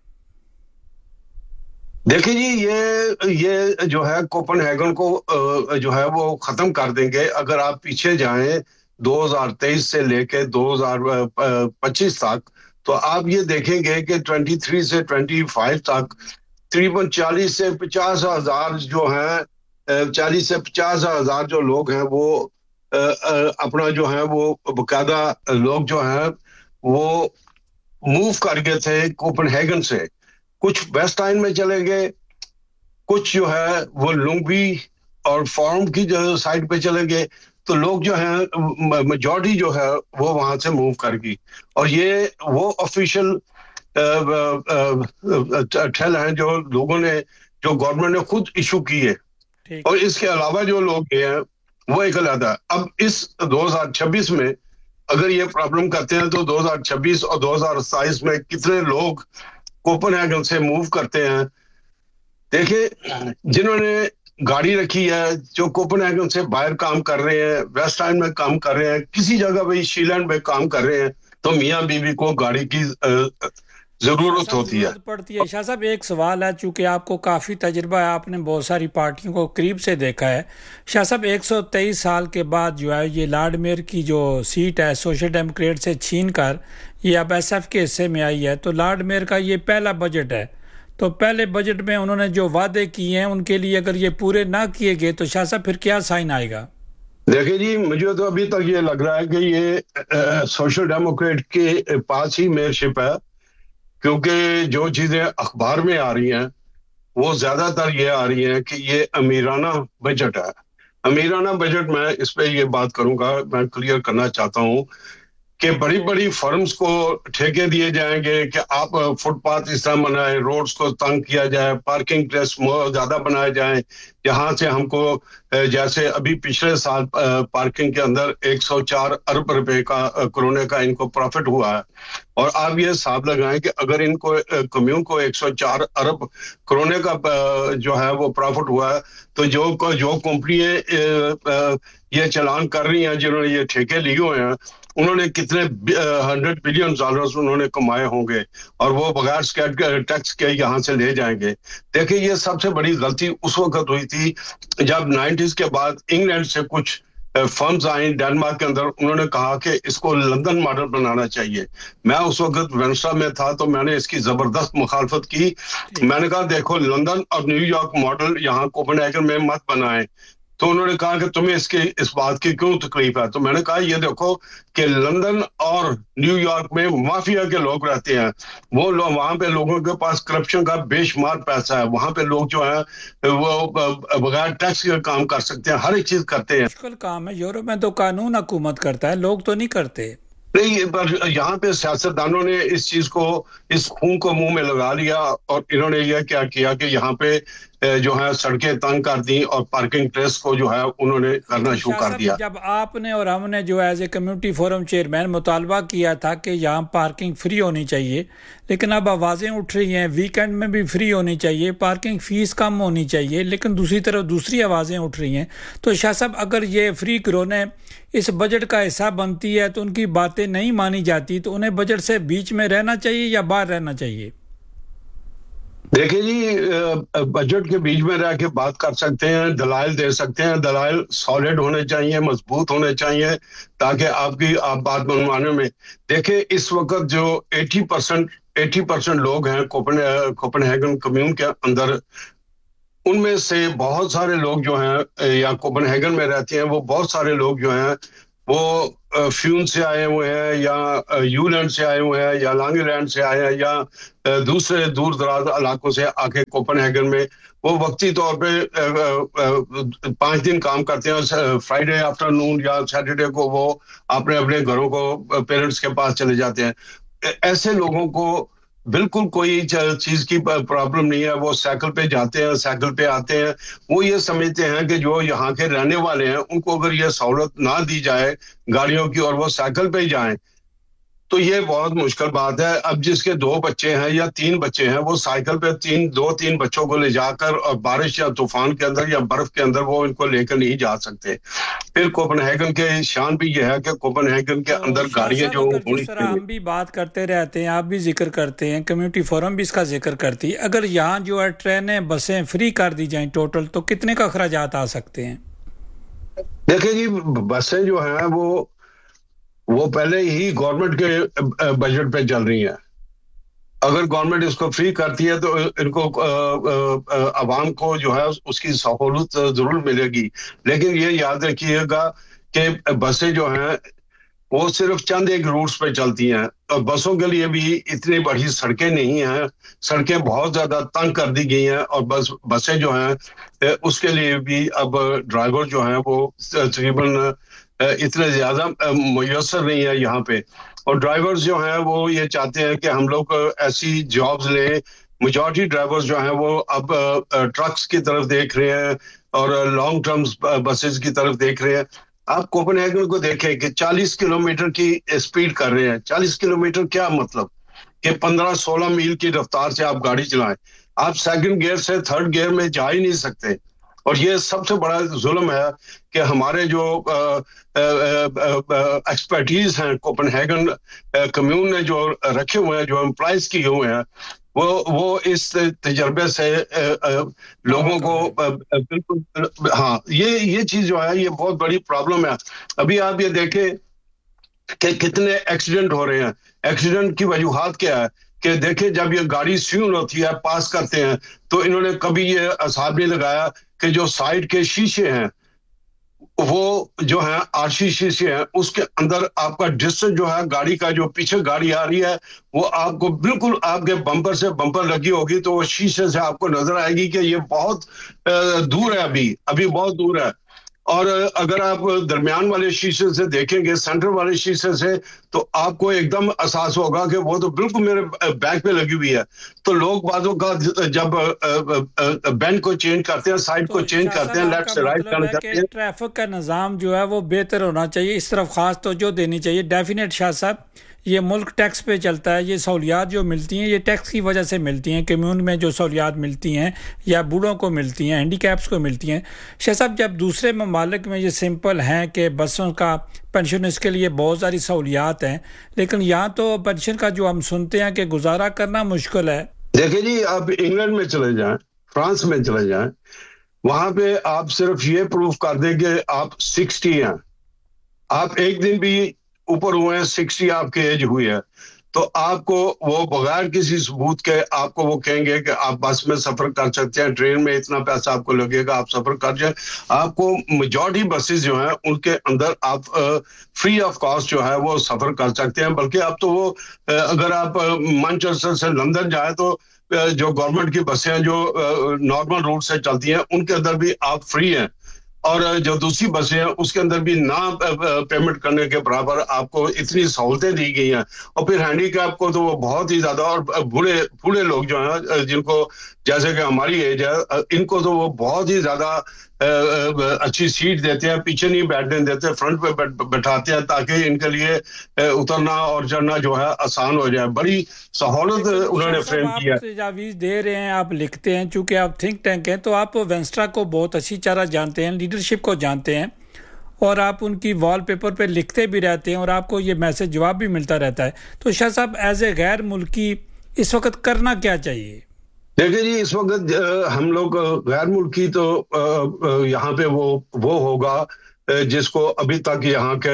دیکھیں جی, یہ یہ جو ہے کوپن ہیگن کو جو ہے وہ ختم کر دیں گے. اگر آپ پیچھے جائیں دو ہزار تیئیس سے لے کے دو ہزار پچیس تک, تو آپ یہ دیکھیں گے کہ تیئیس سے پچیس تک تقریباً چالیس سے پچاس ہزار جو ہیں چالیس سے پچاس ہزار جو لوگ ہیں وہ اپنا جو ہے وہ باقاعدہ لوگ جو ہیں وہ موو کر گئے تھے کوپن ہیگن سے. کچھ ویسٹ اینڈ میں چلے گئے, کچھ جو ہے وہ لنگوی اور فارم کی جو سائڈ پہ چلے گئے. تو لوگ جو ہیں میجورٹی جو ہے وہ وہاں سے موو کر گئی, اور یہ وہ آفیشیل ٹھل ہیں جو لوگوں نے جو گورنمنٹ نے خود ایشو کی ہے. اور اس کے علاوہ جو لوگ گئے ہیں وہ ایک علیحدہ. اب اس دو ہزار چھبیس میں اگر یہ پرابلم کرتے ہیں تو دو ہزار چھبیس اور دو ہزار ستائیس میں کتنے لوگ کوپن ہیگن سے موو کرتے ہیں. دیکھیں, جنہوں نے گاڑی رکھی ہے, جو کوپن ہیگن سے باہر کام کر رہے ہیں, ویسٹ اینڈ میں کام کر رہے ہیں, کسی جگہ بھی شیلینڈ میں کام کر رہے ہیں, تو میاں بیوی کو گاڑی کی ضرورت ہوتی ہے پڑتی ہے. شاہ صاحب ایک سوال ہے, چونکہ آپ کو کافی تجربہ ہے, آپ نے بہت ساری پارٹیوں کو قریب سے دیکھا ہے. شاہ صاحب ایک سو تیئیس سال کے بعد جو ہے یہ لارڈ میئر کی جو سیٹ ہے سوشل ڈیموکریٹ سے چھین کر یہ اب ایس ایف کے حصے میں آئی ہے. تو لارڈ میئر کا یہ پہلا بجٹ ہے, تو پہلے بجٹ میں انہوں نے جو وعدے کیے ہیں ان کے لیے اگر یہ پورے نہ کیے گئے تو شاہ صاحب پھر کیا سائن آئے گا؟ دیکھیں جی, مجھے تو ابھی تک یہ لگ رہا ہے کہ یہ سوشل ڈیموکریٹ کے پاس ہی میئرشپ ہے, کیونکہ جو چیزیں اخبار میں آ رہی ہیں وہ زیادہ تر یہ آ رہی ہیں کہ یہ امیرانہ بجٹ ہے. امیرانہ بجٹ میں اس پہ یہ بات کروں گا, میں کلیئر کرنا چاہتا ہوں کہ بڑی بڑی فرمز کو ٹھیکے دیے جائیں گے کہ آپ فٹ پاتھ اس طرح بنائیں, روڈز کو تنگ کیا جائے, پارکنگ پلیس زیادہ بنائے جائیں. یہاں سے ہم کو جیسے ابھی پچھلے سال پارکنگ کے اندر ایک سو چار ارب روپے کا کرونے کا ان کو پروفٹ ہوا ہے, اور آپ یہ حساب لگائیں کہ اگر ان کو کمیون کو ایک سو چار ارب کرونے کا جو ہے وہ پروفٹ ہوا ہے, تو جو جو کمپنیاں یہ چلان کر رہی ہیں, جنہوں نے یہ ٹھیکے لیے ہوئے ہیں, انہوں نے کتنے ہنڈریڈ بلین ڈالرز انہوں نے کمائے ہوں گے, اور وہ بغیر ٹیکس کے یہاں سے لے جائیں گے. دیکھیں, یہ سب سے بڑی غلطی اس وقت ہوئی تھی جب نائنٹیز کے بعد انگلینڈ سے کچھ فرمز آئیں ڈینمارک کے اندر, انہوں نے کہا کہ اس کو لندن ماڈل بنانا چاہیے. میں اس وقت وینسٹا میں تھا تو میں نے اس کی زبردست مخالفت کی. میں نے کہا دیکھو, لندن اور نیو یارک ماڈل یہاں کوپن ہیگن میں مت بنائیں. تو انہوں نے کہا کہ تمہیں اس کی اس بات کی کیوں تکلیف ہے؟ تو میں نے کہا یہ دیکھو کہ لندن اور نیو یارک میں مافیا کے لوگ رہتے ہیں, وہ لوگ وہاں پہ لوگوں کے پاس کرپشن کا بے شمار پیسہ ہے, وہاں پہ لوگ جو ہیں وہ بغیر ٹیکس کے کام کر سکتے ہیں, ہر ایک چیز کرتے ہیں. مشکل کام ہے, یورپ میں تو قانون حکومت کرتا ہے, لوگ تو نہیں کرتے. نہیں, پر یہاں پہ سیاستدانوں نے اس چیز کو اس خون کو منہ میں لگا لیا, اور انہوں نے یہ کیا کیا کہ یہاں پہ جو ہے سڑکیں تنگ کر دی اور پارکنگ پلیس کو جو ہے انہوں نے کرنا شروع کر دیا. جب آپ نے اور ہم نے جو as a community forum chairman مطالبہ کیا تھا کہ یہاں پارکنگ فری ہونی چاہیے، لیکن اب آوازیں اٹھ رہی ہیں ویکینڈ میں بھی فری ہونی چاہیے، پارکنگ فیس کم ہونی چاہیے، لیکن دوسری طرف دوسری آوازیں اٹھ رہی ہیں. تو شاہ صاحب اگر یہ فری کرونے اس بجٹ کا حصہ بنتی ہے تو ان کی باتیں نہیں مانی جاتی، تو انہیں بجٹ سے بیچ میں رہنا چاہیے یا باہر رہنا چاہیے؟ دیکھیں جی، بجٹ کے بیچ میں رہ کے بات کر سکتے ہیں، دلائل دے سکتے ہیں، دلائل سالڈ ہونے چاہیے، مضبوط ہونے چاہیے تاکہ آپ کی آپ بات منوانے میں. دیکھیں اس وقت جو ایٹی پرسنٹ ایٹی پرسنٹ لوگ ہیں کوپن ہیگن کمیون کے اندر، ان میں سے بہت سارے لوگ جو ہیں یا کوپن ہیگن میں رہتے ہیں، وہ بہت سارے لوگ جو ہیں وہ فیون سے آئے ہوئے ہیں یا یو لینڈ سے آئے ہوئے ہیں یا لانگ لینڈ سے آئے ہیں یا دوسرے دور دراز علاقوں سے آ کے کوپن ہیگن میں وہ وقتی طور پہ پانچ دن کام کرتے ہیں. فرائیڈے آفٹر نون یا سیٹرڈے کو وہ اپنے اپنے گھروں کو پیرنٹس کے پاس چلے جاتے ہیں. ایسے لوگوں کو بالکل کوئی چیز کی پرابلم نہیں ہے، وہ سائیکل پہ جاتے ہیں، سائیکل پہ آتے ہیں. وہ یہ سمجھتے ہیں کہ جو یہاں کے رہنے والے ہیں ان کو اگر یہ سہولت نہ دی جائے گاڑیوں کی اور وہ سائیکل پہ ہی جائیں تو یہ بہت مشکل بات ہے. اب جس کے دو بچے ہیں یا تین بچے ہیں، وہ سائیکل پہ تین دو تین بچوں کو لے جا کر اور بارش یا طوفان کے اندر یا برف کے اندر وہ ان کو لے کر نہیں جا سکتے. پھر کوپن ہیگن کے شان بھی یہ ہے کہ کوپن ہیگن کے اندر گاڑیاں جو ہونی چاہیے، ہم بھی بات کرتے رہتے ہیں، آپ بھی ذکر کرتے ہیں، کمیونٹی فورم بھی اس کا ذکر کرتی ہے. اگر یہاں جو ہے ٹرینیں بسیں فری کر دی جائیں ٹوٹل، تو کتنے کا اخراجات آ سکتے ہیں؟ دیکھیں جی، بسیں جو ہیں وہ وہ پہلے ہی گورنمنٹ کے بجٹ پہ چل رہی ہیں. اگر گورنمنٹ اس کو فری کرتی ہے تو ان کو عوام کو جو ہے اس کی سہولت ضرور ملے گی. لیکن یہ یاد رکھیے گا کہ بسیں جو ہیں وہ صرف چند ایک روٹس پہ چلتی ہیں اور بسوں کے لیے بھی اتنی بڑی سڑکیں نہیں ہیں. سڑکیں بہت زیادہ تنگ کر دی گئی ہیں اور بس بسیں جو ہیں اس کے لیے بھی اب ڈرائیور جو ہیں وہ تقریباً اتنے زیادہ میسر نہیں ہے یہاں پہ. اور ڈرائیورز جو ہیں وہ یہ چاہتے ہیں کہ ہم لوگ ایسی جابز لیں. میجورٹی ڈرائیورز جو ہیں وہ اب ٹرکس کی طرف دیکھ رہے ہیں اور لانگ ٹرمز بسز کی طرف دیکھ رہے ہیں. آپ کوپن ہیگن کو دیکھیں کہ چالیس کلومیٹر کی اسپیڈ کر رہے ہیں. چالیس کلومیٹر کیا مطلب کہ پندرہ سولہ میل کی رفتار سے آپ گاڑی چلائیں. آپ سیکنڈ گیئر سے تھرڈ گیئر میں جا ہی نہیں سکتے. اور یہ سب سے بڑا ظلم ہے کہ ہمارے جو ایکسپرٹیز ہیں کوپن ہیگن کمیون نے جو رکھے ہوئے ہیں، جو امپلائز کیے ہوئے ہیں، وہ وہ اس تجربے سے لوگوں کو بالکل ہاں یہ یہ چیز جو ہے یہ بہت بڑی پرابلم ہے. ابھی آپ یہ دیکھیں کہ کتنے ایکسیڈنٹ ہو رہے ہیں. ایکسیڈنٹ کی وجوہات کیا ہے کہ دیکھیں جب یہ گاڑی سیون ہوتی ہے، پاس کرتے ہیں، تو انہوں نے کبھی یہ حساب نہیں لگایا کہ جو سائڈ کے شیشے ہیں وہ جو ہیں آرسی شیشے ہیں، اس کے اندر آپ کا ڈسٹنس جو ہے گاڑی کا، جو پیچھے گاڑی آ رہی ہے وہ آپ کو بالکل آپ کے بمپر سے بمپر لگی ہوگی تو وہ شیشے سے آپ کو نظر آئے گی کہ یہ بہت دور ہے، ابھی ابھی بہت دور ہے. اور اگر آپ درمیان والے شیشے سے دیکھیں گے، سینٹر والے شیشے سے، تو آپ کو ایک دم احساس ہوگا کہ وہ تو بالکل میرے بیک پہ لگی ہوئی ہے. تو لوگ بعضوں کا جب بینڈ کو چینج کرتے ہیں، سائڈ کو چینج کرتے ہیں، لیفٹ سے رائٹ ٹرن کرتے ہیں. ٹریفک کا نظام جو ہے وہ بہتر ہونا چاہیے، اس طرف خاص توجہ دینی چاہیے. ڈیفینیٹ شاہ صاحب، یہ ملک ٹیکس پہ چلتا ہے. یہ سہولیات جو ملتی ہیں یہ ٹیکس کی وجہ سے ملتی ہیں. کمیون میں جو سہولیات ملتی ہیں یا بوڑھوں کو ملتی ہیں، ہینڈی کیپس کو ملتی ہیں. شاہ صاحب، جب دوسرے ممالک میں یہ سمپل ہیں کہ بسوں کا پینشن اس کے لیے بہت ساری سہولیات ہیں، لیکن یہاں تو پینشن کا جو ہم سنتے ہیں کہ گزارا کرنا مشکل ہے. دیکھیں جی، آپ انگلینڈ میں چلے جائیں، فرانس میں چلے جائیں، وہاں پہ آپ صرف یہ پروف کر دیں کہ آپ سکسٹی ہیں، آپ ایک دن بھی اوپر ہوئے ہیں، سکسٹی آپ کی ایج ہوئی ہے، تو آپ کو وہ بغیر کسی ثبوت کے آپ کو وہ کہیں گے کہ آپ بس میں سفر کر سکتے ہیں، ٹرین میں اتنا پیسہ آپ کو لگے گا، آپ سفر کر جائیں. آپ کو میجورٹی بسز جو ہیں ان کے اندر آپ فری آف کاسٹ جو ہے وہ سفر کر سکتے ہیں. بلکہ اب تو وہ اگر آپ مانچسٹر سے لندن جائیں تو جو گورنمنٹ کی بسیں ہیں جو نارمل روٹ سے چلتی ہیں ان کے اندر بھی آپ فری ہیں. اور جو دوسری بسیں ہیں اس کے اندر بھی نہ پیمنٹ کرنے کے برابر آپ کو اتنی سہولتیں دی گئی ہیں. اور پھر ہینڈی کیپ کو تو وہ بہت ہی زیادہ، اور بوڑھے بوڑھے لوگ جو ہیں جن کو جیسے کہ ہماری ایج ہے, ان کو تو وہ بہت ہی زیادہ اچھی سیٹ دیتے ہیں, پیچھے نہیں بیٹھنے دیتے, فرنٹ پہ بٹھاتے ہیں تاکہ ان کے لیے اترنا اور چڑھنا جو ہے آسان ہو جائے. بڑی سہولت انہوں نے فریم کیا ہے. آپ تجاویز دے رہے ہیں, آپ لکھتے ہیں, چونکہ آپ تھنک ٹینک ہیں تو آپ وینسٹرا کو بہت اچھی طرح جانتے ہیں, لیڈرشپ کو جانتے ہیں, اور آپ ان کی وال پیپر پہ لکھتے بھی رہتے ہیں اور آپ کو یہ میسج جواب بھی ملتا رہتا ہے. تو شاہ صاحب ایز اے غیر ملکی اس وقت کرنا کیا چاہیے؟ دیکھیں جی, اس وقت ہم لوگ غیر ملکی تو یہاں پہ وہ وہ ہوگا جس کو ابھی تک یہاں کے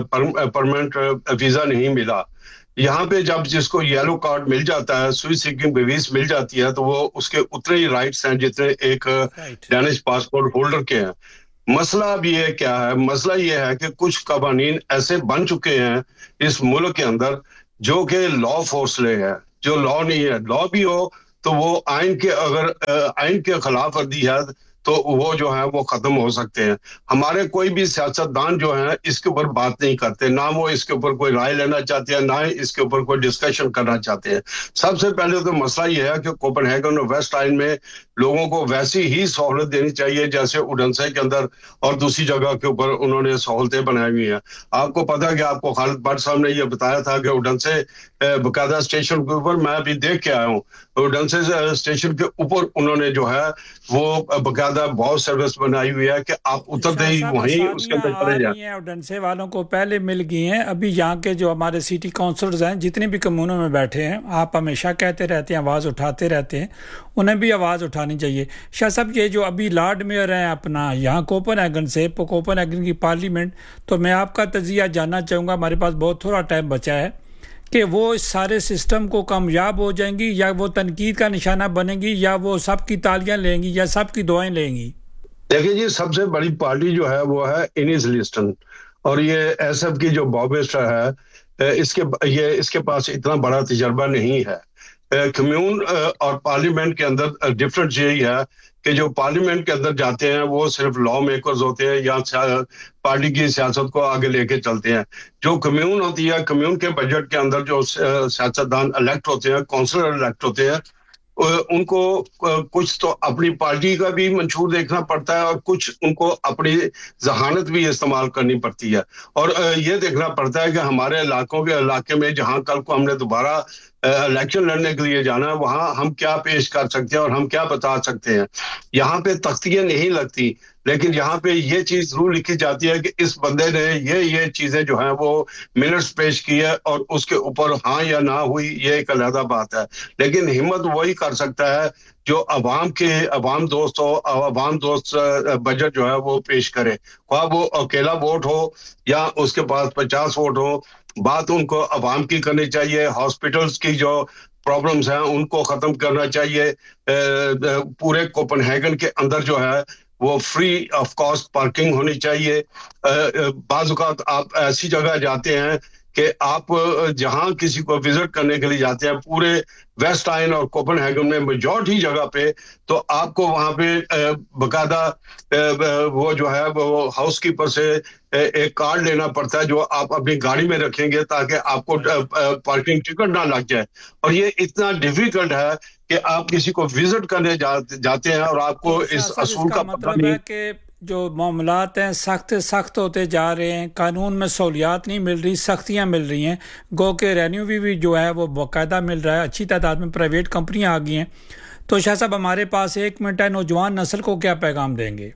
پرماننٹ ویزا نہیں ملا. یہاں پہ جب جس کو یلو کارڈ مل جاتا ہے, سوئس سیکنگ بیویز مل جاتی ہے, تو وہ اس کے اتنے ہی رائٹس ہیں جتنے ایک ڈینش پاسپورٹ ہولڈر کے ہیں. مسئلہ اب یہ کیا ہے, مسئلہ یہ ہے کہ کچھ قوانین ایسے بن چکے ہیں اس ملک کے اندر جو کہ لا فورس لے ہے, جو لا نہیں ہے. لا بھی ہو تو وہ آئین کے اگر آئین کے خلاف ورزی ہے تو وہ جو ہے وہ ختم ہو سکتے ہیں. ہمارے کوئی بھی سیاستدان جو ہیں اس کے اوپر بات نہیں کرتے, نہ وہ اس کے اوپر کوئی رائے لینا چاہتے ہیں, نہ اس کے اوپر کوئی ڈسکشن کرنا چاہتے ہیں. سب سے پہلے تو مسئلہ یہ ہے کہ کوپن ہیگن اور ویسٹ آئلینڈ میں لوگوں کو ویسی ہی سہولت دینی چاہیے جیسے اوڈنسے کے اندر اور دوسری جگہ کے اوپر انہوں نے سہولتیں بنائی ہوئی ہیں. آپ کو پتا کہ آپ کو خالد بٹ صاحب نے یہ بتایا تھا کہ اوڈنسے باقاعدہ اسٹیشن کے اوپر, میں ابھی دیکھ کے آیا ہوں, اوڈنسے اسٹیشن کے اوپر انہوں نے جو ہے وہ باقاعدہ بہت سروس بنائی ہوئی ہے کہ آپ اترتے ہی وہیں اس کے اندر چلے جائیں. اوڈنسے والوں کو پہلے مل گئی ہیں, ابھی یہاں کے جو ہمارے سٹی کونسلرز ہیں جتنے بھی کمیونوں میں بیٹھے ہیں, آپ ہمیشہ کہتے رہتے ہیں, آواز اٹھاتے رہتے ہیں, انہیں بھی آواز اٹھانی چاہیے. شاہ صاحب یہ جو ابھی لارڈ میئر ہیں اپنا یہاں کوپن ہیگن سے, کوپن ہیگن کی پارلیمنٹ, تو میں آپ کا تجزیہ جاننا چاہوں گا, ہمارے پاس بہت تھوڑا ٹائم بچا ہے, کہ وہ اس سارے سسٹم کو کامیاب ہو جائیں گی یا وہ تنقید کا نشانہ بنے گی یا وہ سب کی تالیاں لیں گی یا سب کی دعائیں لیں گی؟ دیکھیں جی, سب سے بڑی پارٹی جو ہے وہ ہے انیس لسٹن, اور یہ ایس ایف کی جو باب ویسٹر ہے, اس کے یہ اس کے پاس اتنا بڑا تجربہ نہیں ہے. کمیون اور پارلیمنٹ کے اندر ڈفرنس یہی ہے کہ جو پارلیمنٹ کے اندر جاتے ہیں وہ صرف لا میکرز ہوتے ہیں یا پارٹی کی سیاست کو آگے لے کے چلتے ہیں. جو کمیون ہوتی ہے, کمیون کے بجٹ کے اندر جو سیاستدان الیکٹ ہوتے ہیں, کونسلر الیکٹ ہوتے ہیں, ان کو کچھ تو اپنی پارٹی کا بھی منشور دیکھنا پڑتا ہے اور کچھ ان کو اپنی ذہانت بھی استعمال کرنی پڑتی ہے, اور یہ دیکھنا پڑتا ہے کہ ہمارے علاقوں کے علاقے میں جہاں کل کو ہم نے دوبارہ الیکشن لڑنے کے لیے جانا ہے وہاں ہم کیا پیش کر سکتے ہیں اور ہم کیا بتا سکتے ہیں. یہاں پہ تختیاں نہیں لگتی, لیکن یہاں پہ یہ چیز ضرور لکھی جاتی ہے کہ اس بندے نے یہ یہ چیزیں جو ہیں وہ منٹس پیش کی ہے اور اس کے اوپر ہاں یا نہ ہوئی یہ ایک علیحدہ بات ہے. لیکن ہمت وہی کر سکتا ہے جو عوام کے عوام دوست ہو, عوام دوست بجٹ جو ہے وہ پیش کرے, خواہ وہ اکیلا ووٹ ہو یا اس کے پاس پچاس ووٹ ہو. بات ان کو عوام کی کرنی چاہیے, ہاسپٹلز کی جو پرابلمز ہیں ان کو ختم کرنا چاہیے. پورے کوپن ہیگن کے اندر جو ہے وہ فری آف کاسٹ پارکنگ ہونی چاہیے. بعض اوقات آپ ایسی جگہ جاتے ہیں کہ آپ جہاں کسی کو وزٹ کرنے کے لیے جاتے ہیں پورے ویسٹ آئن اور کوپن ہیگن میں میجورٹی جگہ پہ, تو آپ کو وہاں پہ باقاعدہ وہ جو ہے وہ ہاؤس کیپر سے ایک کارڈ لینا پڑتا ہے جو آپ اپنی گاڑی میں رکھیں گے تاکہ آپ کو پارکنگ ٹکٹ نہ لگ جائے. اور یہ اتنا ڈیفیکلٹ ہے کہ آپ کسی کو وزٹ کرنے جاتے ہیں اور آپ کو اس اصول کا پتہ نہیں. کہ جو معاملات ہیں سخت سخت ہوتے جا رہے ہیں, قانون میں سہولیات نہیں مل رہی, سختیاں مل رہی ہیں, گو کہ ریونیو بھی, بھی جو ہے وہ باقاعدہ مل رہا ہے, اچھی تعداد میں پرائیویٹ کمپنیاں آ گئی ہیں. تو شاہ صاحب ہمارے پاس ایک منٹ ہے, نوجوان نسل کو کیا پیغام دیں گے؟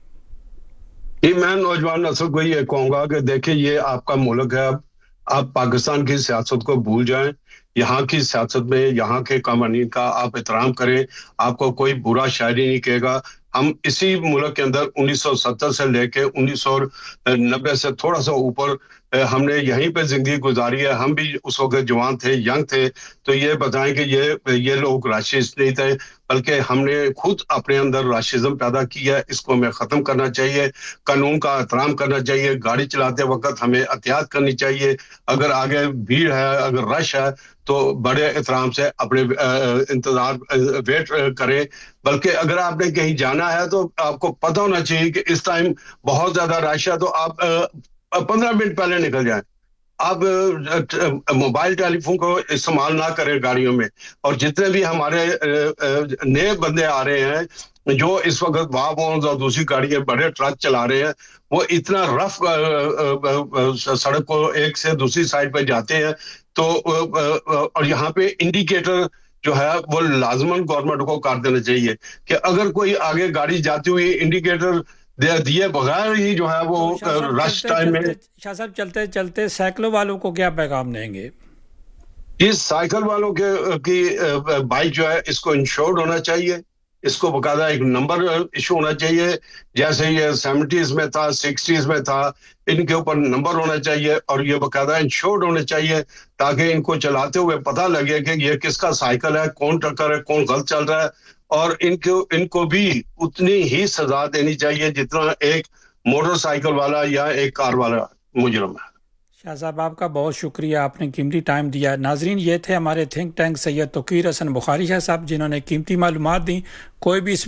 جی, میں نوجوان نسل کو یہ کہوں گا کہ دیکھیں یہ آپ کا ملک ہے, اب آپ پاکستان کی سیاست کو بھول جائیں. یہاں کی سیاست میں یہاں کے قوانین کا آپ احترام کریں, آپ کو کوئی برا شاعری نہیں کہے گا. ہم اسی ملک کے اندر انیس سو ستر سے لے کے انیس سو نبے سے تھوڑا سا اوپر ہم نے یہیں پہ زندگی گزاری ہے. ہم بھی اس وقت جوان تھے, ینگ تھے, تو یہ بتائیں کہ یہ یہ لوگ راشد نہیں تھے, بلکہ ہم نے خود اپنے اندر راشزم پیدا کیا ہے. اس کو ہمیں ختم کرنا چاہیے, قانون کا احترام کرنا چاہیے, گاڑی چلاتے وقت ہمیں احتیاط کرنی چاہیے. اگر آگے بھیڑ ہے, اگر رش ہے, تو بڑے احترام سے اپنے انتظار ویٹ کریں. بلکہ اگر آپ نے کہیں جانا ہے تو آپ کو پتہ ہونا چاہیے کہ اس ٹائم بہت زیادہ رش ہے, تو آپ پندرہ منٹ پہلے نکل جائیں. आप मोबाइल टेलीफोन को इस्तेमाल ना करें गाड़ियों में। और जितने भी हमारे नए बंदे आ रहे हैं जो इस वक्त वाहन और दूसरी गाड़ियां बड़े ट्रक चला रहे हैं, वो इतना रफ सड़क को एक से दूसरी साइड पे जाते हैं, तो और यहाँ पे इंडिकेटर जो है वो लाजमन गवर्नमेंट को कर देना चाहिए कि अगर कोई आगे गाड़ी जाती हुई इंडिकेटर दिए बगैर ही जो है वो रश टाइम में। शाह साहब चलते चलते साइकिलों वालों को क्या पैगाम देंगे? इस साइकिल वालों के की बाइक जो है इसको इंश्योर्ड होना चाहिए, इसको बकायदा एक नंबर इशू होना चाहिए, जैसे ये सेवेंटीज में था, सिक्सटीज में था, इनके ऊपर नंबर होना चाहिए और ये बकायदा इंश्योर्ड होने चाहिए ताकि इनको चलाते हुए पता लगे कि ये किसका साइकिल है, कौन टक्कर है, कौन गलत चल रहा है। और इनको इनको भी उतनी ही सजा देनी चाहिए जितना एक मोटरसाइकिल वाला या एक कार वाला मुजरम है। शाह साहब आपका बहुत शुक्रिया, आपने कीमती टाइम दिया। नाजरीन, ये थे हमारे थिंक टैंक सैयद तौकीर हसन बुखारी शाह साहब जिन्होंने कीमती मालूमात दी। कोई भी